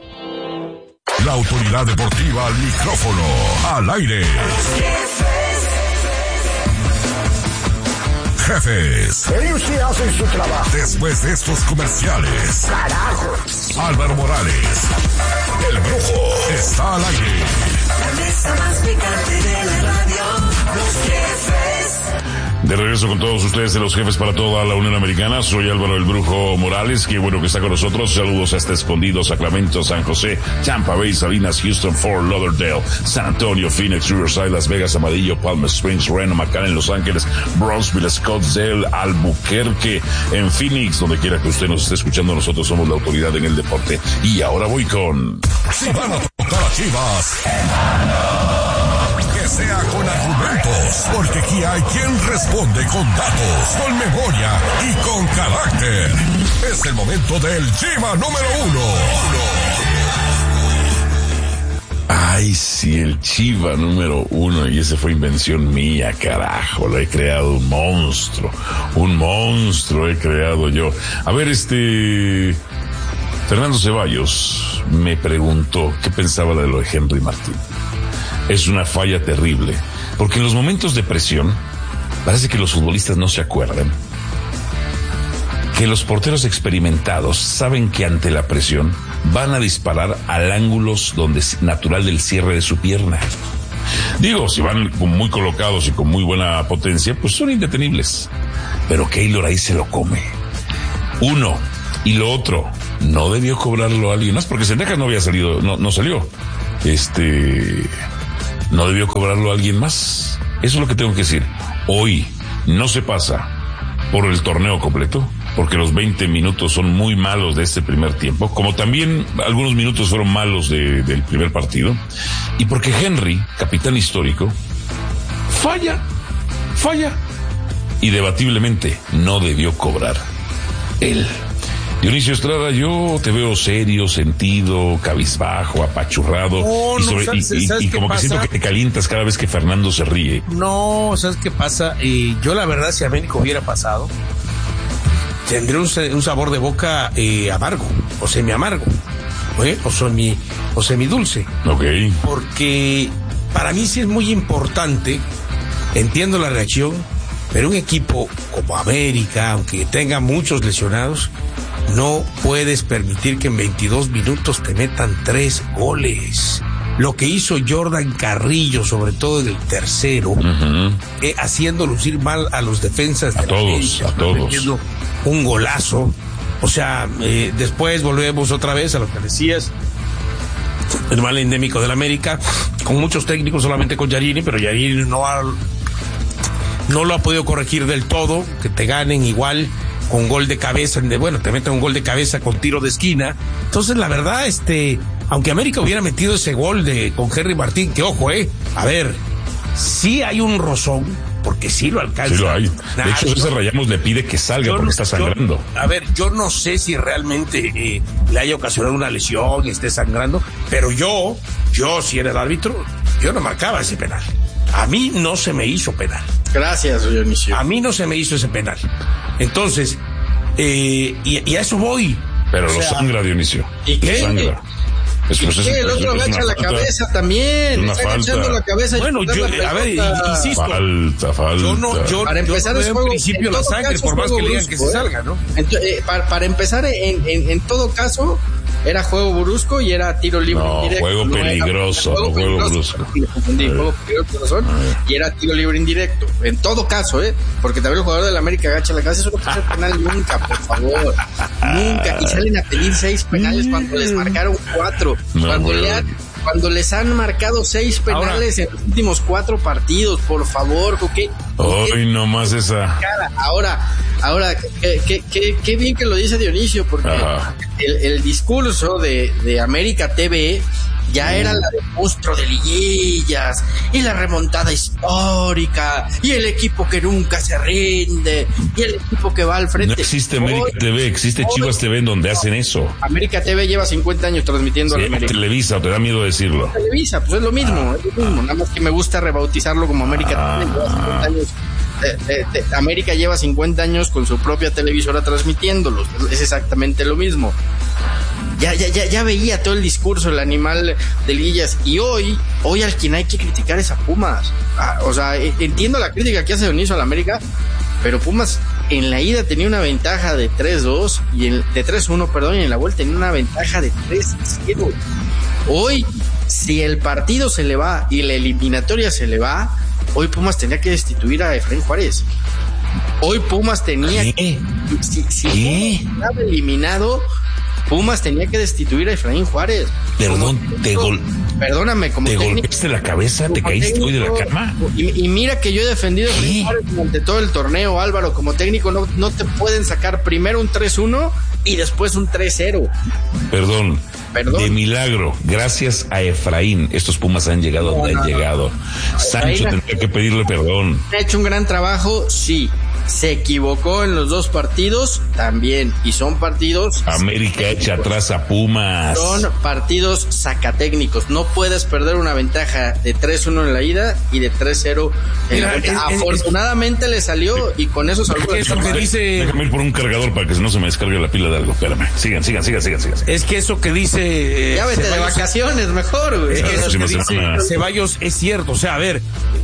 La autoridad deportiva al micrófono, al aire. Jefes. Ellos sí hacen su trabajo. Después de estos comerciales. Carajo. Álvaro Morales, el Brujo, está al aire. La mesa más picante de la radio, los jefes. De regreso con todos ustedes de los jefes para toda la Unión Americana. Soy Álvaro el Brujo Morales. Qué bueno que está con nosotros. Saludos hasta Escondido, Sacramento, San José, Tampa Bay, Salinas, Houston, Fort Lauderdale, San Antonio, Phoenix, Riverside, Las Vegas, Amarillo, Palm Springs, Reno, McAllen, Los Ángeles, Brownsville, Scottsdale, Albuquerque, en Phoenix, donde quiera que usted nos esté escuchando. Nosotros somos la autoridad en el deporte. Y ahora voy con... Si van a tocar a Chivas, que sea con argumentos, porque aquí hay quien responde con datos, con memoria y con carácter. Es el momento del Chiva número uno. Ay, sí, el Chiva número uno, y ese fue invención mía, carajo, lo he creado un monstruo, un monstruo he creado yo. A ver, este... Fernando Ceballos me preguntó qué pensaba de lo de Henry Martín. Es una falla terrible, porque en los momentos de presión, parece que los futbolistas no se acuerdan que los porteros experimentados saben que ante la presión van a disparar al ángulo donde es natural del cierre de su pierna. Digo, si van muy colocados y con muy buena potencia, pues son indetenibles. Pero Keylor ahí se lo come. Uno. Y lo otro, no debió cobrarlo a alguien más, porque Sendejas no había salido, no, no salió. Este, no debió cobrarlo a alguien más. Eso es lo que tengo que decir. Hoy no se pasa por el torneo completo, porque los veinte minutos son muy malos de este primer tiempo, como también algunos minutos fueron malos de, del primer partido, y porque Henry, capitán histórico, falla, falla, y debatiblemente no debió cobrar él. Dionisio Estrada, yo te veo serio, sentido, cabizbajo, apachurrado, no, y, sobre, no, ¿sabes, y, y, ¿sabes y como que pasa? siento que te calientas cada vez que Fernando se ríe. No, ¿sabes qué pasa? Eh, yo la verdad, si América hubiera pasado, tendría un, un sabor de boca eh, amargo, o semi amargo, ¿eh? o semi, o semidulce. Ok. Porque para mí sí es muy importante, entiendo la reacción, pero un equipo como América, aunque tenga muchos lesionados, no puedes permitir que en veintidós minutos te metan tres goles. Lo que hizo Jordan Carrillo, sobre todo en el tercero, uh-huh. eh, haciendo lucir mal a los defensas de a todos, a todos. Un golazo. O sea, eh, después volvemos otra vez a lo que decías. El mal endémico del América, con muchos técnicos, solamente con Yarini, pero Yarini no ha, no lo ha podido corregir del todo, que te ganen igual con gol de cabeza, de, bueno, te meten un gol de cabeza con tiro de esquina. Entonces, la verdad, este, aunque América hubiera metido ese gol de con Henry Martín, que ojo, eh, a ver, sí hay un rozón, porque sí lo alcanza. Sí lo hay. De hecho, ese Rayamos le pide que salga porque no, está sangrando. Yo, a ver, yo no sé si realmente eh, le haya ocasionado una lesión y esté sangrando, pero yo, yo si era el árbitro, yo no marcaba ese penal. A mí no se me hizo penal. Gracias, Dionisio. A mí no se me hizo ese penal. Entonces, eh, y, y a eso voy. Pero o lo sea, sangra, Dionisio. ¿Y qué? Sangra. Es, ¿Y es, qué? El otro agacha la falta, cabeza también. Está falta. agachando la cabeza. Bueno, yo, a ver, insisto. Falta, falta. Yo no, yo, para empezar, yo no es juego, en principio la sangre, por más que le digan que se salga, ¿no? Entonces, eh, para, para empezar, en, en, en todo caso, era juego brusco y era tiro libre no, indirecto. Juego no, peligroso, juego, juego peligroso. brusco. Me confundí, eh. juego peligroso razón, eh. y era tiro libre indirecto. En todo caso, ¿eh? Porque también el jugador del América agacha la cabeza. Eso no puede ser penal nunca, por favor. Nunca. Y salen a pedir seis penales cuando les marcaron cuatro. No, cuando bueno. le han Cuando les han marcado seis penales ahora, en los últimos cuatro partidos, por favor, ¿qué? Hoy nomás esa. Ahora, ahora, qué, qué, qué, qué bien que lo dice Dionisio, porque el, el discurso de, de América T V ya era la de monstruo de liguillas y la remontada histórica y el equipo que nunca se rinde y el equipo que va al frente. No existe América hoy, T V, existe hoy, Chivas T V en donde hacen eso. América T V lleva cincuenta años transmitiendo sí, a la América. Televisa, te da miedo decirlo. Televisa, pues es lo mismo, ah, es lo mismo, nada más que me gusta rebautizarlo como América ah, T V. Lleva cincuenta años. Eh, eh, eh, América lleva cincuenta años con su propia televisora transmitiéndolos, es exactamente lo mismo. Ya, ya, ya, ya veía todo el discurso, el animal de liguillas, y hoy, hoy al quien hay que criticar es a Pumas. Ah, o sea, entiendo la crítica que hace Dionisio a la América, pero Pumas en la ida tenía una ventaja de tres dos, y en, de tres uno, perdón, y en la vuelta tenía una ventaja de tres cero. Hoy, si el partido se le va y la eliminatoria se le va, hoy Pumas tenía que destituir a Efraín Juárez. Hoy Pumas tenía ¿Qué? que, si, si estaba eliminado, Pumas tenía que destituir a Efraín Juárez. Perdón, como, te gol... Perdóname, como ¿Te técnico, golpeaste la cabeza? ¿Te caíste técnico, hoy de la cama? Y, y mira que yo he defendido a Efraín Juárez durante todo el torneo, Álvaro. Como técnico no, no te pueden sacar primero un tres uno y después un tres cero. Perdón. Perdón. De milagro, gracias a Efraín, estos Pumas han llegado donde no, no, han llegado. No. Sancho tendría que pedirle perdón. Ha hecho un gran trabajo, sí. Se equivocó en los dos partidos, también. Y son partidos... América echa atrás a Pumas. Son partidos sacatécnicos. No puedes perder una ventaja de tres uno en la ida y de tres cero en Mira, la vuelta. Es, Afortunadamente es, le salió y con eso salvó. Es que dice... Déjame ir por un cargador para que no se me descargue la pila de algo. Espérame. Sigan, sigan, sigan, sigan. sigan. Es que eso que dice... Eh, ya vete Ceballos, de vacaciones mejor, güey. Es que eso que dice Ceballos es cierto. O sea, a ver...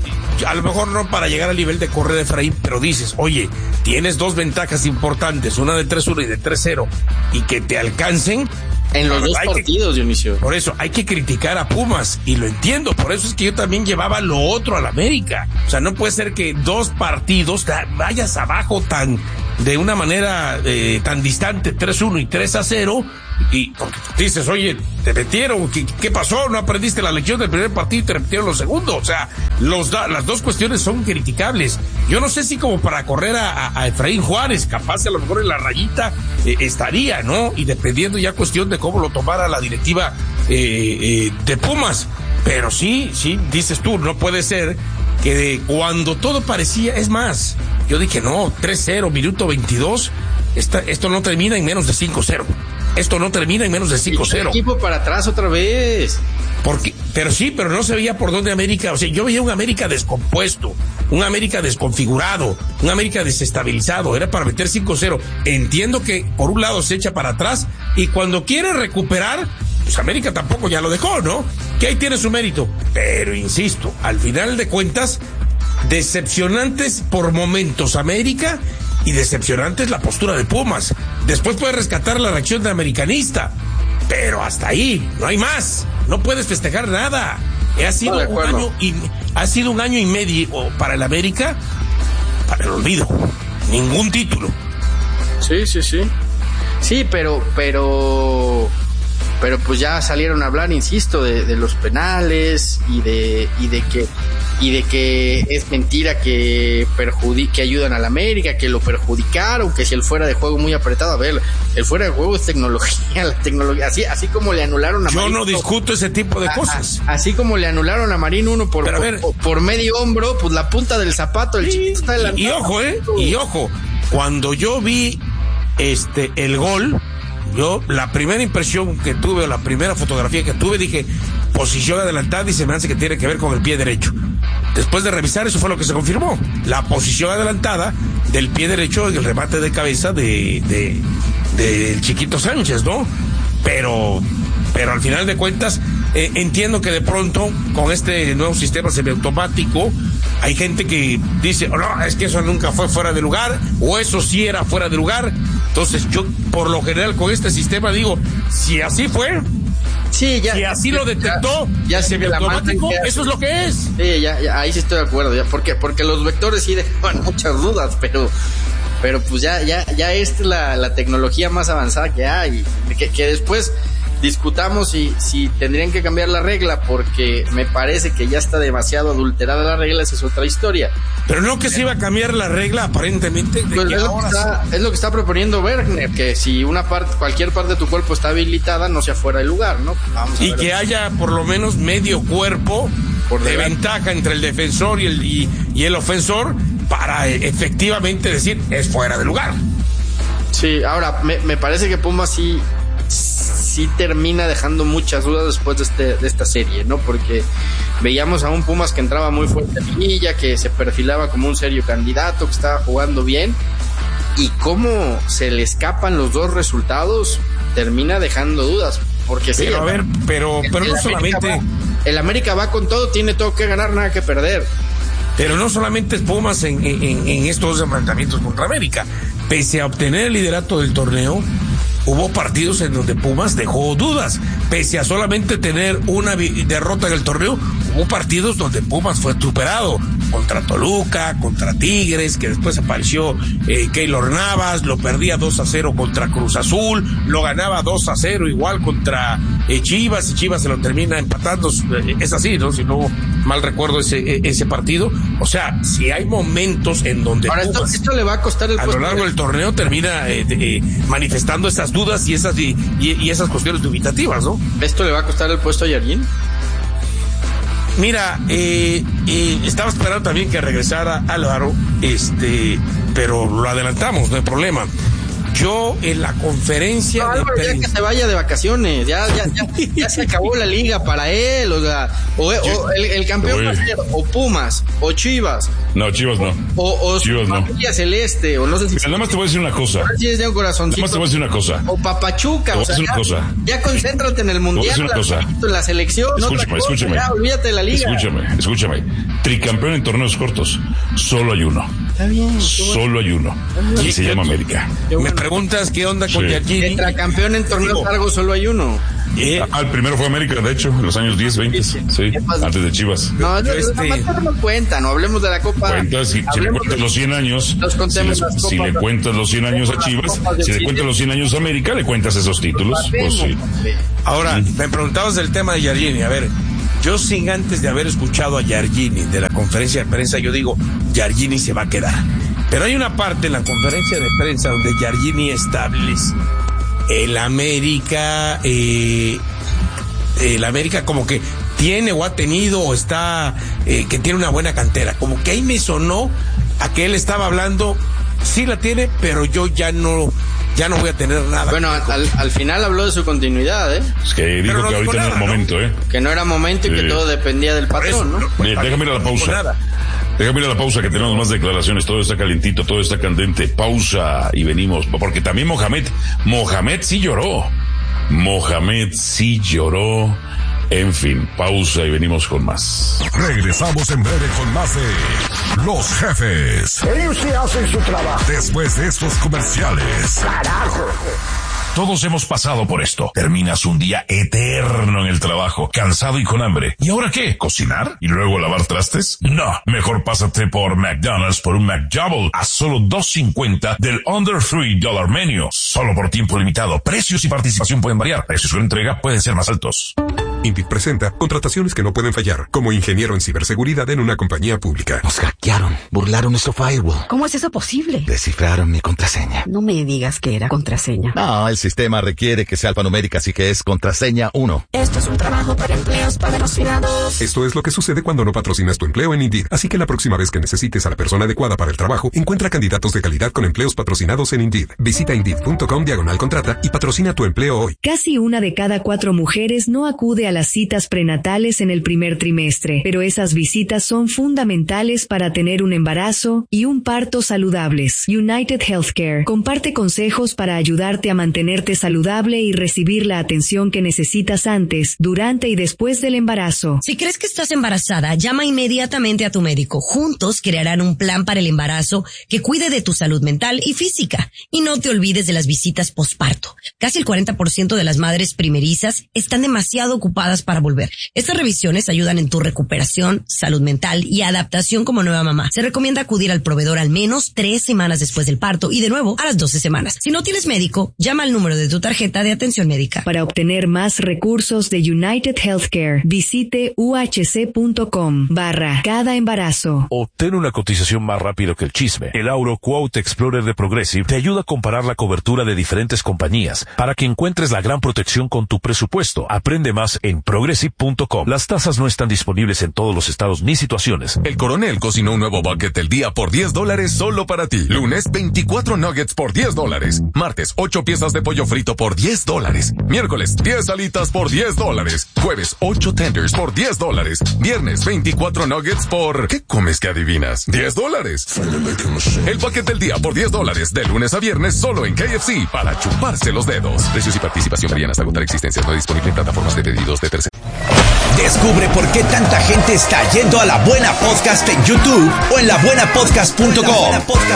A lo mejor no para llegar al nivel de correr de Efraín, pero dices, oye, tienes dos ventajas importantes, una de tres uno y de tres cero, y que te alcancen, En los dos hay partidos, que, Dionisio. Por eso, hay que criticar a Pumas, y lo entiendo, por eso es que yo también llevaba lo otro al América. O sea, no puede ser que dos partidos vayas abajo tan, de una manera eh, tan distante, tres uno y tres a cero, y porque dices, oye, te metieron, ¿qué, qué pasó? ¿No aprendiste la lección del primer partido y te repitieron los segundos? O sea, los da, las dos cuestiones son criticables. Yo no sé si como para correr a, a, a Efraín Juárez, capaz a lo mejor en la rayita eh, estaría, ¿no? Y dependiendo ya cuestión de cómo lo tomara la directiva eh, eh, de Pumas. Pero sí, sí, dices tú, no puede ser que de cuando todo parecía, es más, yo dije, no, tres cero, minuto veintidós, esta, esto no termina en menos de cinco cero. Esto no termina en menos de cinco cero. Equipo para atrás otra vez. Porque, pero sí, pero no se veía por dónde América, o sea, yo veía un América descompuesto, un América desconfigurado, un América desestabilizado, era para meter cinco cero. Entiendo que por un lado se echa para atrás y cuando quiere recuperar, pues América tampoco ya lo dejó, ¿no? Que ahí tiene su mérito. Pero insisto, al final de cuentas, decepcionantes por momentos América y decepcionantes la postura de Pumas. Después puedes rescatar la reacción de americanista, pero hasta ahí, no hay más. No puedes festejar nada. Ha sido, un año y, ha sido un año y medio para el América, para el olvido. Ningún título. Sí, sí, sí. Sí, pero, pero, pero pues ya salieron a hablar, insisto, de, de los penales y de, y de que, y de que es mentira que perjudi- que ayudan al América, que lo perjudicaron, que si el fuera de juego muy apretado. A ver, el fuera de juego es tecnología, la tecnología, así, así como le anularon a Yo Marín no discuto ese tipo de a, cosas. A, así como le anularon a Marín uno por, por, ver, por medio hombro, pues la punta del zapato, el chiquito está adelantado. Y, y ojo, eh, y ojo, cuando yo vi este el gol, yo la primera impresión que tuve, o la primera fotografía que tuve, dije, posición adelantada, y se me hace que tiene que ver con el pie derecho. Después de revisar, eso fue lo que se confirmó, la posición adelantada del pie derecho en el remate de cabeza de de del Chiquito Sánchez, ¿no? Pero pero al final de cuentas eh, entiendo que de pronto con este nuevo sistema semiautomático hay gente que dice, oh, no, es que eso nunca fue fuera de lugar, o eso sí era fuera de lugar. Entonces yo por lo general con este sistema digo, si así fue, sí, ya, si así ya, lo detectó, ya, ya semiautomático, eso es lo que es. Sí, ya, ya, ahí sí estoy de acuerdo, ya, porque, porque los vectores sí dejaban muchas dudas, pero, pero pues ya, ya, ya esta es la, la tecnología más avanzada que hay, que, que después discutamos si, si tendrían que cambiar la regla, porque me parece que ya está demasiado adulterada la regla, esa es otra historia. Pero no que se iba a cambiar la regla aparentemente. De pues que es, ahora lo que está, es lo que está proponiendo Werner, que si una parte, cualquier parte de tu cuerpo está habilitada, no sea fuera de lugar, ¿no? Vamos a y ver que haya por lo menos medio cuerpo por de ventaja entre el defensor y el, y, y el ofensor para eh, efectivamente decir es fuera de lugar. Sí, ahora me, me parece que Pumas sí sí termina dejando muchas dudas después de, este, de esta serie, ¿no? Porque veíamos a un Pumas que entraba muy fuerte en liguilla, que se perfilaba como un serio candidato, que estaba jugando bien, y cómo se le escapan los dos resultados, termina dejando dudas, porque sí. Pero a ver, pero, el, pero el no solamente... Va, el América va con todo, tiene todo que ganar, nada que perder. Pero no solamente es Pumas en, en, en estos enfrentamientos contra América, pese a obtener el liderato del torneo, hubo partidos en donde Pumas dejó dudas. Pese a solamente tener una derrota en el torneo, hubo partidos donde Pumas fue superado. Contra Toluca, contra Tigres, que después apareció eh, Keylor Navas, lo perdía dos a cero contra Cruz Azul, lo ganaba dos a cero igual contra eh, Chivas, y Chivas se lo termina empatando. Eh, es así, ¿no? Si no mal recuerdo ese, ese partido. O sea, si hay momentos en donde Ahora, Pumas, esto, esto le va a costar el a lo largo del torneo termina eh, eh, manifestando esas dudas y esas y, y, y esas cuestiones dubitativas, ¿no? ¿Esto le va a costar el puesto a Yarín? Mira, eh, eh, estaba esperando también que regresara Álvaro, este, pero lo adelantamos, no hay problema. Yo en la conferencia no, Álvaro, de ya que se vaya de vacaciones, ya, ya, ya, ya se acabó la liga para él, o sea, o, o el, el campeón va a ser o Pumas, o Chivas. No, Chivas no. O, o Chivas no. Celeste, o no sé si. Pero nada más te voy a decir una cosa. Si es de un corazoncito. Nada más te voy a decir una cosa. O Papachuca, te voy o sea, a decir una ya, cosa. ya concéntrate en el mundial, una cosa. en la selección, escúchame, otra cosa, escúchame. ya, olvídate de la liga. Escúchame, escúchame. Tricampeón en torneos cortos, solo hay uno. Está bien. Solo hay uno. Y se llama América. Me preguntas qué onda con Sí. Jardini. Tetracampeón en torneos largos solo hay uno. Eh, Ah, el primero fue América, de hecho, en los años diez, veinte. Sí, antes de Chivas. No, no, este- no, no cuenta, no hablemos de la Copa. Cuentas, si, si le Hablemos cuentas de- los cien años, Nos si, contemos le, las si copas. le cuentas los cien años a Chivas, si le cuentas los cien años a América, le cuentas esos títulos. Pues sí. Ahora, me preguntabas del tema de Jardini. A ver, yo sin antes de haber escuchado a Jardini de la conferencia de prensa, yo digo, Jardini se va a quedar. Pero hay una parte en la conferencia de prensa donde Jardini establece el América, eh, el América como que tiene o ha tenido o está, eh, que tiene una buena cantera. Como que ahí me sonó a que él estaba hablando, sí la tiene, pero yo ya no, ya no voy a tener nada. Bueno, al, al final habló de su continuidad, ¿eh? Es que dijo Pero no que dijo ahorita no nada, era ¿no? momento, ¿eh? Que no era momento y que Sí. todo dependía del patrón, ¿no? Oye, déjame ir a la pausa. Déjame ir a la pausa que tenemos más declaraciones. Todo está calentito, todo está candente. Pausa y venimos. Porque también Mohamed, Mohamed sí lloró. Mohamed sí lloró. En fin, pausa y venimos con más. Regresamos en breve con más de Los Jefes. Ellos sí hacen su trabajo. Después de estos comerciales. Carajo. Todos hemos pasado por esto. Terminas un día eterno en el trabajo, cansado y con hambre. ¿Y ahora qué? ¿Cocinar? ¿Y luego lavar trastes? No. Mejor pásate por McDonald's por un McDouble a solo dos cincuenta del Under three dollar Menu. Solo por tiempo limitado. Precios y participación pueden variar. Precios de entrega pueden ser más altos. Indeed presenta contrataciones que no pueden fallar, como ingeniero en ciberseguridad en una compañía pública. Nos hackearon, burlaron nuestro firewall. ¿Cómo es eso posible? Descifraron mi contraseña. No me digas que era contraseña. No, el sistema requiere que sea alfanumérica, así que es contraseña uno. Esto es un trabajo para empleos patrocinados. Esto es lo que sucede cuando no patrocinas tu empleo en Indeed. Así que la próxima vez que necesites a la persona adecuada para el trabajo, encuentra candidatos de calidad con empleos patrocinados en Indeed. Visita Indeed.com diagonal contrata y patrocina tu empleo hoy. Casi una de cada cuatro mujeres no acude a las citas prenatales en el primer trimestre, pero esas visitas son fundamentales para tener un embarazo y un parto saludables. United Healthcare comparte consejos para ayudarte a mantenerte saludable y recibir la atención que necesitas antes, durante y después del embarazo. Si crees que estás embarazada, llama inmediatamente a tu médico. Juntos crearán un plan para el embarazo que cuide de tu salud mental y física. Y no te olvides de las visitas posparto. Casi el cuarenta por ciento de las madres primerizas están demasiado ocupadas para volver. Estas revisiones ayudan en tu recuperación, salud mental y adaptación como nueva mamá. Se recomienda acudir al proveedor al menos tres semanas después del parto y de nuevo a las doce semanas. Si no tienes médico, llama al número de tu tarjeta de atención médica. Para obtener más recursos de United Healthcare, visite uhc.com barra cada embarazo. Obtén una cotización más rápido que el chisme. El Auro Quote Explorer de Progressive te ayuda a comparar la cobertura de diferentes compañías para que encuentres la gran protección con tu presupuesto. Aprende más en progressive punto com. Las tasas no están disponibles en todos los estados ni situaciones. El Coronel cocinó un nuevo bucket del día por diez dólares solo para ti. Lunes, veinticuatro nuggets por diez dólares. Martes, ocho piezas de pollo frito por diez dólares. Miércoles, diez alitas por diez dólares. Jueves, ocho tenders por diez dólares. Viernes, veinticuatro nuggets por... ¿Qué comes que adivinas? diez dólares. El bucket del día por diez dólares. De lunes a viernes solo en K F C para chuparse los dedos. Precios y participación varían hasta agotar existencias. No disponible en plataformas de pedidos de terceros. Descubre por qué tanta gente está yendo a La Buena Podcast en YouTube o en la buena podcast punto com.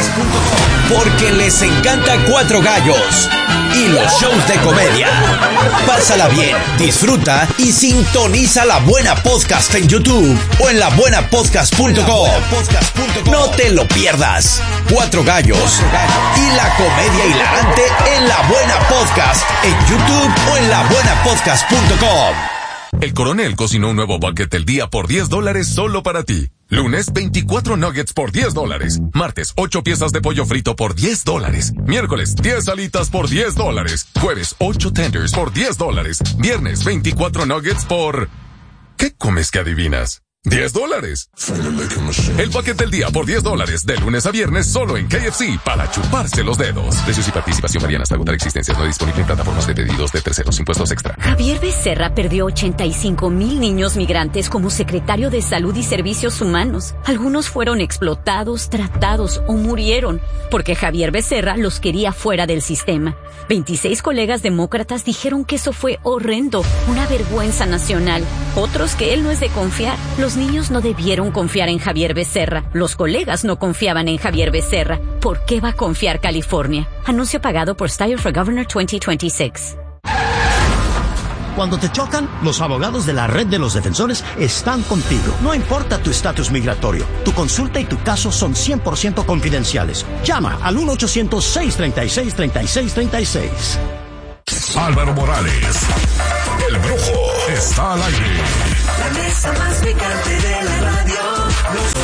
Porque les encanta Cuatro Gallos y los shows de comedia. Pásala bien, disfruta y sintoniza La Buena Podcast en YouTube o en la buena podcast punto com. No te lo pierdas. Cuatro Gallos y la comedia hilarante en La Buena Podcast en YouTube o en la buena podcast punto com. El Coronel cocinó un nuevo bucket del día por diez dólares solo para ti. Lunes, veinticuatro nuggets por diez dólares. Martes, ocho piezas de pollo frito por diez dólares. Miércoles, diez alitas por diez dólares. Jueves, ocho tenders por diez dólares. Viernes, veinticuatro nuggets por... ¿Qué comes que adivinas? diez dólares. El paquete del día por diez dólares. De lunes a viernes solo en K F C para chuparse los dedos. Precios y participación varían hasta agotar existencias. No disponible en plataformas de pedidos de terceros. Impuestos extra. Javier Becerra perdió ochenta y cinco mil niños migrantes como secretario de Salud y Servicios Humanos. Algunos fueron explotados, tratados o murieron porque Javier Becerra los quería fuera del sistema. veintiséis colegas demócratas dijeron que eso fue horrendo, una vergüenza nacional. Otros que él no es de confiar. Los niños no debieron confiar en Javier Becerra. Los colegas no confiaban en Javier Becerra. ¿Por qué va a confiar California? Anuncio pagado por Style for Governor veinte veintiséis. Cuando te chocan, los abogados de la Red de los Defensores están contigo. No importa tu estatus migratorio, tu consulta y tu caso son cien por ciento confidenciales. Llama al uno ochocientos, seiscientos treinta y seis, treinta y seis treinta y seis. Álvaro Morales, el brujo, está al aire. La mesa más picante de la radio, los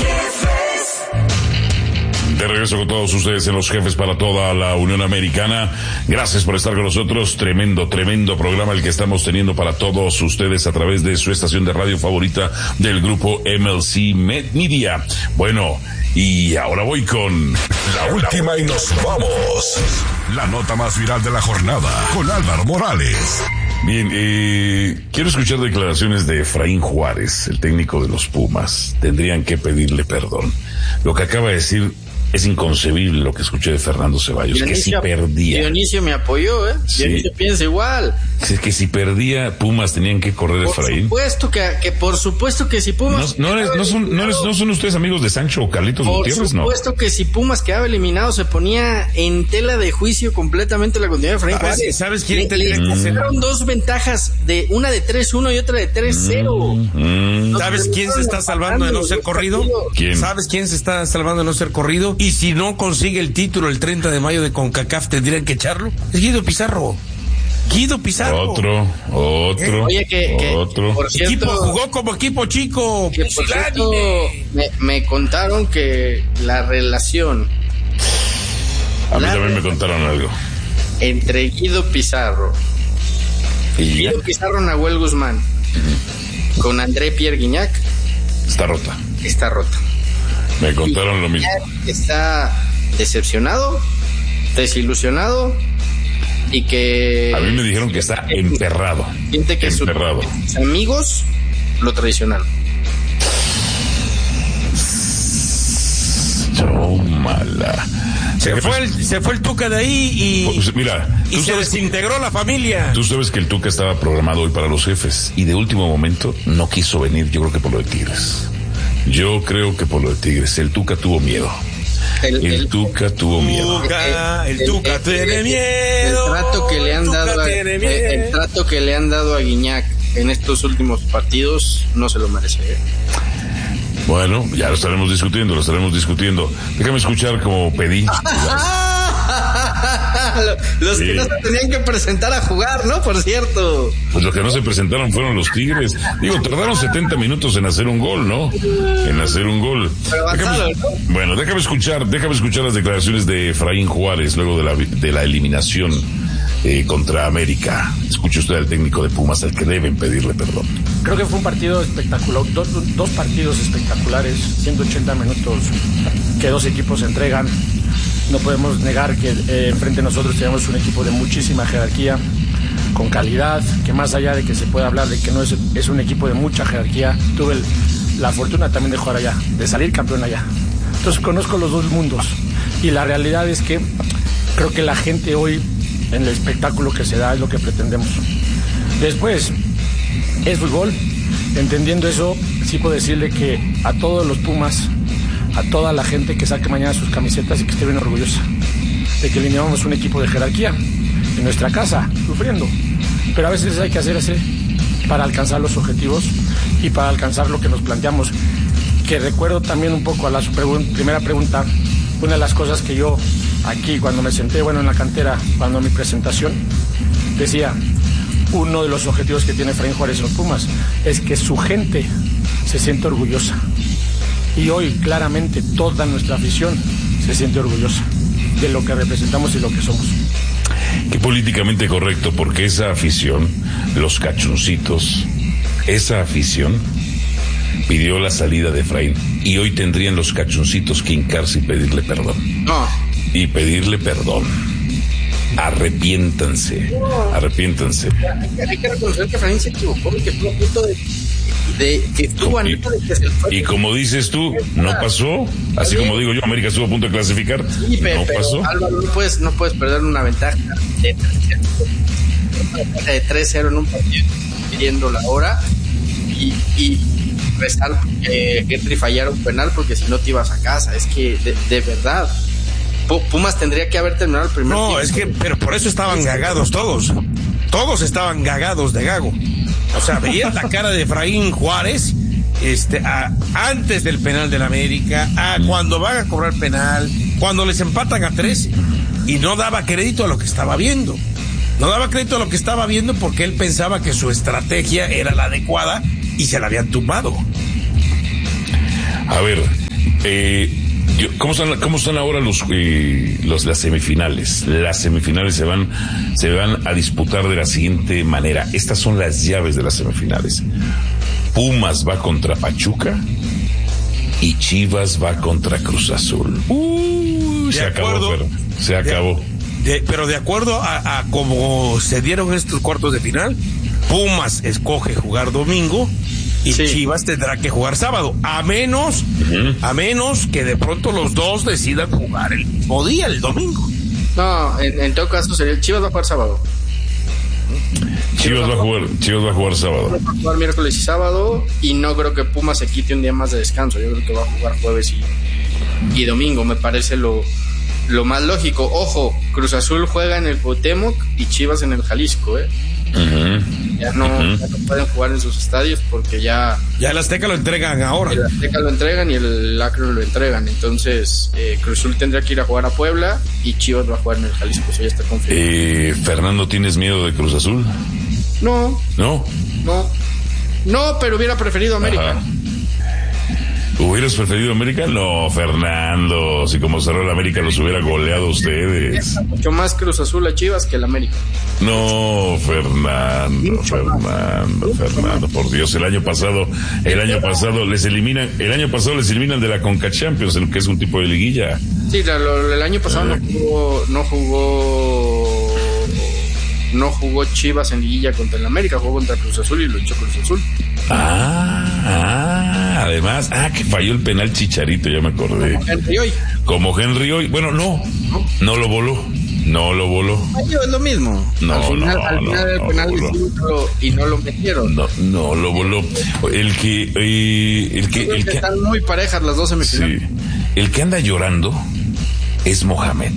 jefes. De regreso con todos ustedes en Los Jefes para toda la Unión Americana. Gracias por estar con nosotros. Tremendo, tremendo programa el que estamos teniendo para todos ustedes a través de su estación de radio favorita del grupo M L C Media. Bueno, y ahora voy con la última y nos vamos. La nota más viral de la jornada con Álvaro Morales. Bien, eh, quiero escuchar declaraciones de Efraín Juárez, el técnico de los Pumas. Tendrían que pedirle perdón. Lo que acaba de decir es inconcebible, lo que escuché de Fernando Ceballos, Dionisio, que si perdía. Dionisio me apoyó, ¿eh? Sí. Dionisio piensa igual. Es que si perdía, Pumas tenían que correr a Efraín. Por supuesto que, que por supuesto que si Pumas... No, no, eres, no, son, no, eres, no son ustedes amigos de Sancho o Carlitos Gutiérrez, ¿no? Por supuesto que si Pumas quedaba eliminado, se ponía en tela de juicio completamente la continuidad de Efraín Juárez. ¿Sabes quién le, le mm. dos ventajas, de una de tres uno y otra de tres cero. Mm. No, ¿sabes quién se está salvando de no ser corrido? ¿Quién? ¿Sabes quién se está salvando de no ser corrido? Y si no consigue el título el treinta de mayo de CONCACAF, ¿tendrían que echarlo? Es Guido Pizarro. Guido Pizarro. Otro, otro, Oye, que, que otro. Por cierto, equipo jugó como equipo chico. Que por cierto, me, me contaron que la relación. A mí la también me contaron algo. Entre Guido Pizarro, ¿Y Guido Pizarro Nahuel Guzmán, uh-huh. con André Pierre Guignac, está rota. Está rota. Me contaron lo mismo. Está decepcionado, desilusionado. Y que a mí me dijeron que está emperrado. Siente que emperrado. sus amigos lo traicionaron. Tómala. Se fue, el, se fue el Tuca de ahí y, pues mira, y se desintegró la familia. Tú sabes que el Tuca estaba programado hoy para los Jefes y de último momento no quiso venir, yo creo que por lo de Tigres. Yo creo que por lo de Tigres. El Tuca tuvo miedo. El, el, el Tuca tuvo miedo. Tuca, el, el Tuca el, tiene miedo. El trato que le han dado a, el, el trato que le han dado a Guiñac en estos últimos partidos no se lo merece. ¿eh? Bueno, ya lo estaremos discutiendo, lo estaremos discutiendo. Déjame escuchar como pedí. Los sí. que no se tenían que presentar a jugar, ¿no? Por cierto. Pues los que no se presentaron fueron los Tigres. Digo, tardaron setenta minutos en hacer un gol, ¿no? En hacer un gol. Déjame, ¿no? Bueno, déjame escuchar, déjame escuchar las declaraciones de Efraín Juárez luego de la, de la eliminación eh, contra América. Escuche usted al técnico de Pumas, al que deben pedirle perdón. Creo que fue un partido espectacular, dos, dos partidos espectaculares, ciento ochenta minutos que dos equipos se entregan. No podemos negar que eh, frente a nosotros tenemos un equipo de muchísima jerarquía, con calidad, que más allá de que se pueda hablar de que no es, es un equipo de mucha jerarquía, tuve el, la fortuna también de jugar allá, de salir campeón allá. Entonces conozco los dos mundos y la realidad es que creo que la gente hoy en el espectáculo que se da es lo que pretendemos. Después, es fútbol. Entendiendo eso, sí puedo decirle que a todos los Pumas, a toda la gente que saque mañana sus camisetas y que esté bien orgullosa de que eliminamos un equipo de jerarquía en nuestra casa, sufriendo. Pero a veces hay que hacer así para alcanzar los objetivos y para alcanzar lo que nos planteamos. Que recuerdo también un poco a la pregun- primera pregunta, una de las cosas que yo aquí cuando me senté, bueno, en la cantera, cuando mi presentación, decía, uno de los objetivos que tiene Efraín Juárez en los Pumas es que su gente se siente orgullosa. Y hoy claramente toda nuestra afición se siente orgullosa de lo que representamos y lo que somos. Qué políticamente correcto, porque esa afición, los cachoncitos, esa afición pidió la salida de Efraín y hoy tendrían los cachoncitos que hincarse y pedirle perdón. No. Y pedirle perdón. Arrepiéntanse, arrepiéntanse. Hay que reconocer que Efraín se equivocó, que estuvo a punto de, de que estuvo a neta de que se fue. Y como dices tú, no pasó, así como digo yo, América estuvo a punto de clasificar, sí, pero, no pasó. Pero, Álvaro, no puedes, no puedes perder una ventaja de tres cero en un partido, pidiendo la hora y, y rezar que Henry fallara un penal, porque si no te ibas a casa. Es que, de, de verdad, Pumas tendría que haber terminado el primer No, tiempo. es que, pero por eso estaban gagados todos. Todos estaban gagados de gago. O sea, veías la cara de Efraín Juárez, este, a, antes del penal del América, a cuando van a cobrar penal, cuando les empatan a tres, y no daba crédito a lo que estaba viendo. No daba crédito a lo que estaba viendo porque él pensaba que su estrategia era la adecuada y se la habían tumbado. A ver, eh, yo, ¿cómo están, cómo están ahora los, eh, los las semifinales? Las semifinales se van, se van a disputar de la siguiente manera. Estas son las llaves de las semifinales. Pumas va contra Pachuca y Chivas va contra Cruz Azul. Uh, se acabó, pero se acabó. De, pero de acuerdo a, a cómo se dieron estos cuartos de final, Pumas escoge jugar domingo y sí. Chivas tendrá que jugar sábado, a menos, uh-huh. a menos que de pronto los dos decidan jugar el mismo día, el domingo. No, en, en todo caso sería Chivas va a jugar sábado. Chivas va a jugar, Chivas va a jugar sábado. Va a jugar miércoles y sábado, y no creo que Pumas se quite un día más de descanso. Yo creo que va a jugar jueves y, y domingo, me parece lo Lo más lógico. Ojo, Cruz Azul juega en el Cuauhtémoc y Chivas en el Jalisco, ¿eh? Uh-huh. Ya, no, uh-huh. ya no pueden jugar en sus estadios porque ya... Ya el Azteca lo entregan ahora. El Azteca lo entregan y el Akron lo entregan. Entonces, eh, Cruz Azul tendría que ir a jugar a Puebla y Chivas va a jugar en el Jalisco. Eso ya está confirmado. Eh, Fernando, ¿tienes miedo de Cruz Azul? No. ¿No? No. No, pero hubiera preferido América. Ajá. ¿Hubieras preferido América? No, Fernando. Si como cerró el América los hubiera goleado ustedes. Mucho más Cruz Azul a Chivas que el América. No, Fernando, Mucho Fernando, más. Fernando, por Dios, el año pasado, el año pasado les eliminan, el año pasado les eliminan de la Conca Champions, que es un tipo de liguilla. Sí, lo, el año pasado eh. no jugó, no jugó, no jugó Chivas en liguilla contra el América, jugó contra Cruz Azul y lo echó Cruz Azul. Ah, ah, además, ah, que falló el penal Chicharito, ya me acordé. Como Henry hoy. Como Henry hoy. Bueno, no, no, no lo voló. No lo voló. Es lo mismo. No, al final, no, al final no, del no, penal no, y no lo metieron. No, no lo voló. El que, eh, el que, el que, que están muy parejas las dos semifinales. Sí. El que anda llorando es Mohamed.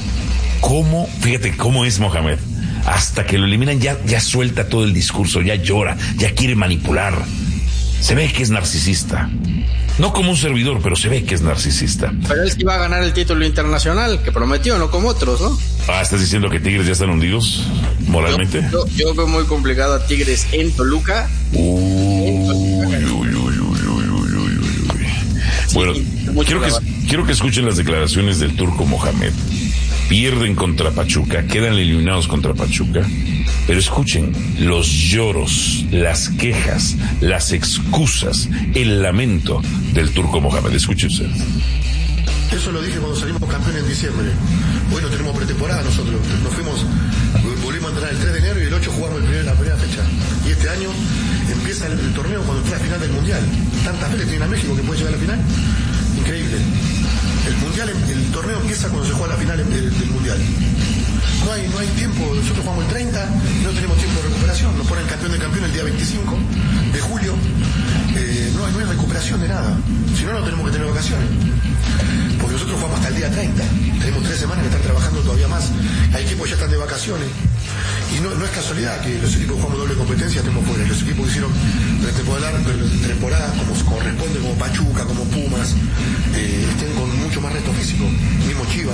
¿Cómo? Fíjate cómo es Mohamed. Hasta que lo eliminan ya, ya suelta todo el discurso, ya llora, ya quiere manipular. Se ve que es narcisista. No como un servidor, pero se ve que es narcisista. Pero él sí va a ganar el título internacional que prometió, no como otros, ¿no? Ah, ¿estás diciendo que Tigres ya están hundidos moralmente? Yo, yo, yo veo muy complicado a Tigres en Toluca. Uy, en Toluca. Uy, uy, uy, uy, uy, uy, uy. Sí, bueno, quiero que, quiero que escuchen las declaraciones del turco Mohamed. Pierden contra Pachuca, quedan eliminados contra Pachuca, pero escuchen los lloros, las quejas, las excusas, el lamento del turco Mohamed. Escuchen ustedes. Eso lo dije cuando salimos campeones en diciembre. Hoy no tenemos pretemporada nosotros. Nos fuimos, volvimos a entrenar el tres de enero y el ocho jugamos el primer, la primera fecha. Y este año empieza el, el torneo cuando está la final del Mundial. Tantas veces tiene a México que puede llegar a la final. Increíble. El mundial, el torneo empieza cuando se juega la final del, del mundial. No hay, no hay tiempo, nosotros jugamos el treinta, no tenemos tiempo de recuperación, nos ponen campeón de campeón el día veinticinco de julio, eh, no, hay, no hay recuperación de nada, si no, no tenemos que tener vacaciones, porque nosotros jugamos hasta el día treinta, tenemos tres semanas que están trabajando todavía más, hay equipos que ya están de vacaciones, y no, no es casualidad que los equipos que jugamos doble competencia estemos fuera, los equipos que hicieron temporada, temporada como corresponde, como Pachuca, como Pumas, eh, estén con mucho más resto físico, mismo Chivas,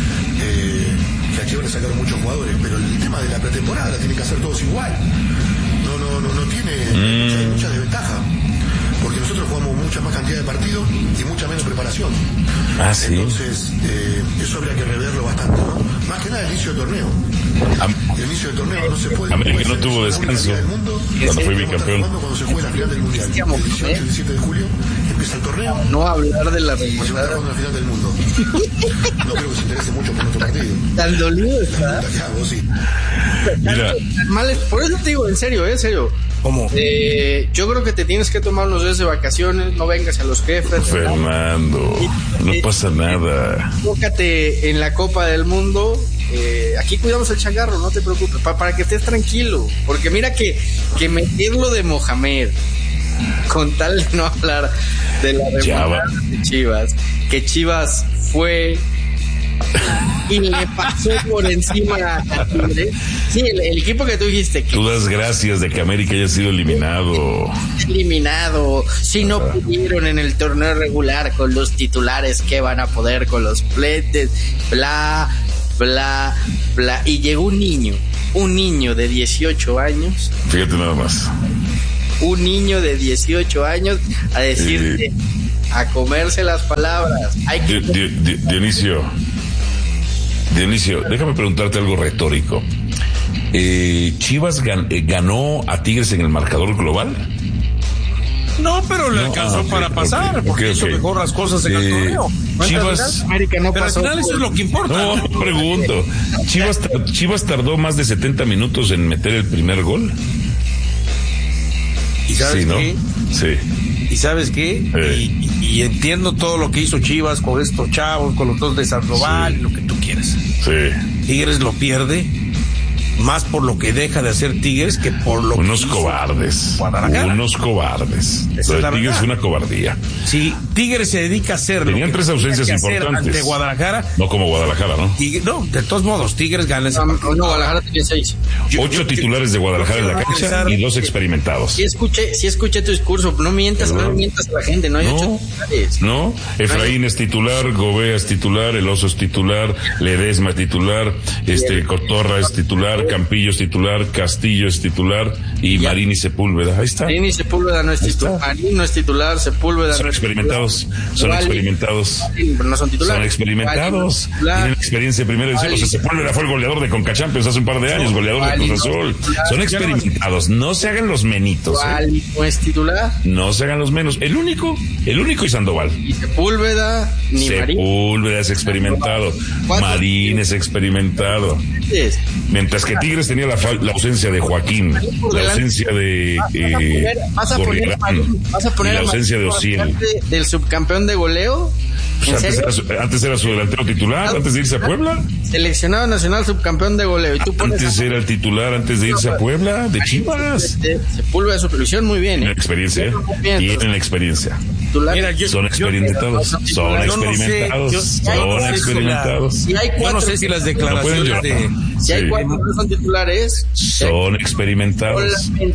eh, que a Chivas le sacaron muchos jugadores, pero el tema de la pretemporada la tienen que hacer todos igual, no, no, no, no tiene mm. mucha, mucha desventaja, porque nosotros jugamos mucha más cantidad de partidos y mucha menos preparación. Ah, ¿sí? Entonces, eh, eso habría que reverlo bastante, ¿no? Más que nada el inicio del torneo. Am- el inicio del torneo no se puede. América no tuvo descanso cuando fue bicampeón. Cuando se juega la final del mundial, el dieciocho y diecisiete de julio empieza el torneo. No hablar de la remontada. La final del mundo. No creo que se interese mucho por nuestro partido. Tan dolido está. Hago, sí. Mira. Por eso te digo, en serio, en serio. ¿Cómo? Eh, yo creo que te tienes que tomar unos días de vacaciones, no vengas a los jefes. Fernando, no pasa nada. Enfócate en la Copa del Mundo. Eh, aquí cuidamos el changarro, no te preocupes, pa- para que estés tranquilo. Porque mira que, que meterlo de Mohamed, con tal de no hablar de la remontada de Chivas, que Chivas fue y le pasó por encima a Tigres. Sí, el, el equipo que tú dijiste que tú das gracias de que América haya sido eliminado. Eliminado. Si no pudieron en el torneo regular con los titulares, ¿qué van a poder con los pletes? Bla, bla, bla. Y llegó un niño, un niño de dieciocho años. Fíjate nada más. Un niño de dieciocho años a decirte, eh, a comerse las palabras. Hay que... Di, di, di, Dionisio, Dionisio, déjame preguntarte algo retórico. Eh, ¿Chivas gan, eh, ganó a Tigres en el marcador global? No, pero le no, alcanzó ah, okay, para pasar, okay, porque okay, hizo okay. mejor las cosas en eh, el torneo. Chivas, América no pero pasó al final eso es lo que importa. No, pregunto. Chivas, Chivas tardó más de setenta minutos en meter el primer gol. ¿Y sabes sí, ¿no? qué? Sí. ¿Y sabes qué? Eh. Y, y, y entiendo todo lo que hizo Chivas con estos chavos, con los dos de Sandoval, sí. Lo que tú quieras. Sí. Tigres lo pierde más por lo que deja de hacer Tigres que por lo unos que hizo cobardes. Guadalajara. Unos cobardes. Lo de Tigres es una cobardía. Sí, Tigres se dedica a hacerlo. Tenían tres ausencias importantes. Ante Guadalajara. No como Guadalajara, ¿no? Tigres, no, de todos modos, Tigres gana ese no, no, Guadalajara tenía seis. Yo, Ocho yo, titulares de Guadalajara en la cancha y dos experimentados. Sí escuché, sí escuché tu discurso. No mientas, no, no mientas a la gente. No hay no, ocho titulares. No, Efraín no es titular, Gobea es titular, El Oso es titular, Ledesma es titular, este Cotorra es titular, Campillo es titular, Castillo es titular y ya. Marín y Sepúlveda. Ahí está. Marín y Sepúlveda no es titular. Marín no es titular, Sepúlveda son no es experimentados, titular. Son Vale. experimentados. Pero no son titulares. Son experimentados. Vale. Tienen experiencia primero. Vale. O sea, Sepúlveda fue el goleador de Conca Champions hace un par de años, goleador vale. de Cruz Azul. No son experimentados. No se hagan los menitos. Vale. ¿eh? No es titular. No se hagan los menos. El único, el único es Sandoval. Y Sepúlveda, ni Marín. Sepúlveda es experimentado. Marín es experimentado. Mientras que Tigres tenía la, la ausencia de Joaquín, la ausencia de eh, vas a poner, vas a poner la ausencia de Ociel, del subcampeón de goleo. Pues antes, era su, antes era su delantero titular, ah, antes de irse a Puebla. Seleccionado nacional subcampeón de goleo. ¿Y tú pones antes a... era el titular antes de irse a Puebla, de Chivas. Sepúlveda de supervisión, muy bien. Tienen experiencia, ¿eh? Tienen experiencia. Mira, yo, son experimentados, yo, son experimentados, no sé, yo, son no experimentados. Si hay cuatro, yo no sé si las declaraciones no de... Si hay sí. cuatro no son titulares, son experimentados.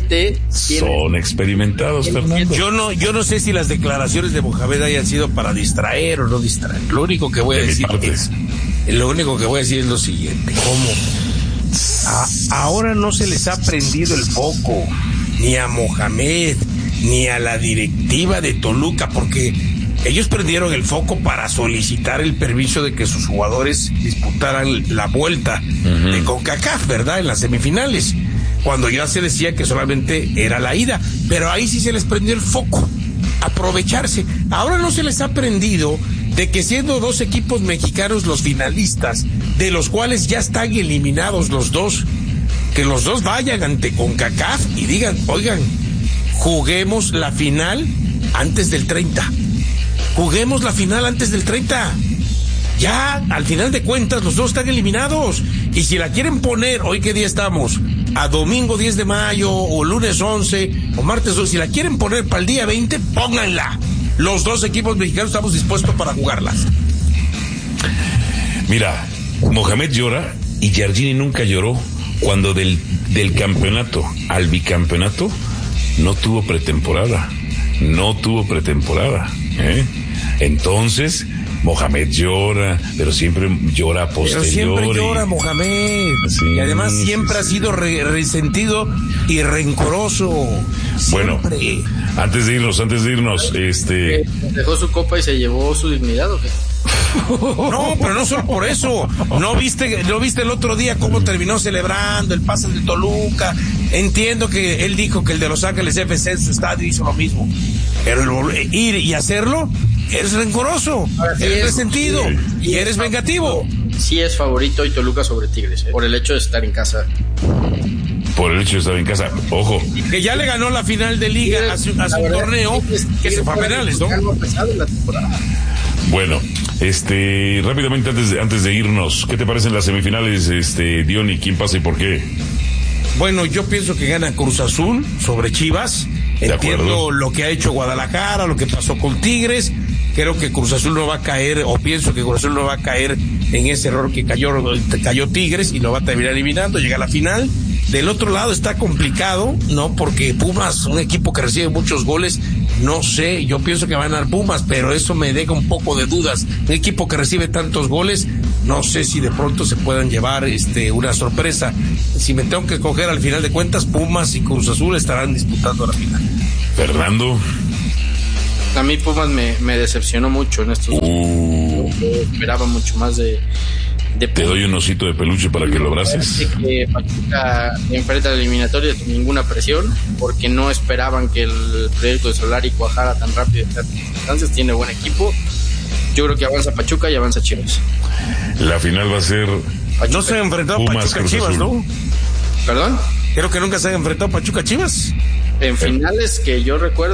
Son experimentados, Fernando. Yo no, yo no sé si las declaraciones de Mohamed hayan sido para distraer o no distraer. Lo único que voy a de decir es, lo único que voy a decir es lo siguiente: ¿cómo? A, ahora no se les ha prendido el foco ni a Mohamed ni a la directiva de Toluca, porque ellos prendieron el foco para solicitar el permiso de que sus jugadores disputaran la vuelta uh-huh. de CONCACAF, ¿verdad? En las semifinales, cuando ya se decía que solamente era la ida, pero ahí sí se les prendió el foco, aprovecharse. Ahora no se les ha prendido de que siendo dos equipos mexicanos los finalistas, de los cuales ya están eliminados los dos, que los dos vayan ante CONCACAF y digan, oigan, juguemos la final antes del treinta. Juguemos la final antes del treinta. Ya, al final de cuentas, los dos están eliminados. Y si la quieren poner, hoy qué día estamos, a domingo diez de mayo, o lunes once, o martes once, si la quieren poner para el día veinte, pónganla. Los dos equipos mexicanos estamos dispuestos para jugarlas. Mira, Mohamed llora y Giardini nunca lloró cuando del, del campeonato al bicampeonato no tuvo pretemporada. No tuvo pretemporada. ¿eh? Entonces, Mohamed llora, pero siempre llora a posteriori. Pero siempre llora Mohamed. Sí, y además siempre sí, ha sido re- resentido y rencoroso. Bueno, siempre. antes de irnos, antes de irnos, este... ¿Dejó su copa y se llevó su dignidad o qué? No, pero no solo por eso. ¿No viste, no viste el otro día cómo terminó celebrando el pase de Toluca? Entiendo que él dijo que el de Los Ángeles F C en su estadio hizo lo mismo. Pero el ir y hacerlo, eres rencoroso, sí eres resentido sí. y eres vengativo. Sí es favorito y Toluca sobre Tigres, ¿eh? Por el hecho de estar en casa. Por el hecho de estar en casa, ojo. Que ya le ganó la final de liga a su, a su torneo, es, que se fue a penales, ¿no? Bueno, este, rápidamente antes de, antes de irnos, ¿qué te parecen las semifinales, este, Diony? ¿Quién pasa y por qué? Bueno, yo pienso que gana Cruz Azul sobre Chivas Entiendo lo que ha hecho Guadalajara, lo que pasó con Tigres. Creo que Cruz Azul no va a caer, o pienso que Cruz Azul no va a caer en ese error que cayó, cayó Tigres y lo va a terminar eliminando, llega a la final. Del otro lado está complicado, ¿no? Porque Pumas, un equipo que recibe muchos goles, no sé, yo pienso que van a ganar Pumas, pero eso me deja un poco de dudas. Un equipo que recibe tantos goles, no sé si de pronto se puedan llevar este una sorpresa. Si me tengo que escoger, al final de cuentas, Pumas y Cruz Azul estarán disputando la final. Fernando. A mí Pumas me, me decepcionó mucho en estos uh. Yo esperaba mucho más de, de Te doy un osito de peluche para que lo abraces. Que Pachuca enfrenta la eliminatoria sin ninguna presión, porque no esperaban que el proyecto de Solari cuajara tan rápido en tantas circunstancias. Tiene buen equipo. Yo creo que avanza Pachuca y avanza Chivas. La final va a ser Pachuca. No se han enfrentado Pumas, Pachuca Chivas, ¿no? ¿Perdón? Creo que nunca se han enfrentado Pachuca Chivas. En finales que yo recuerdo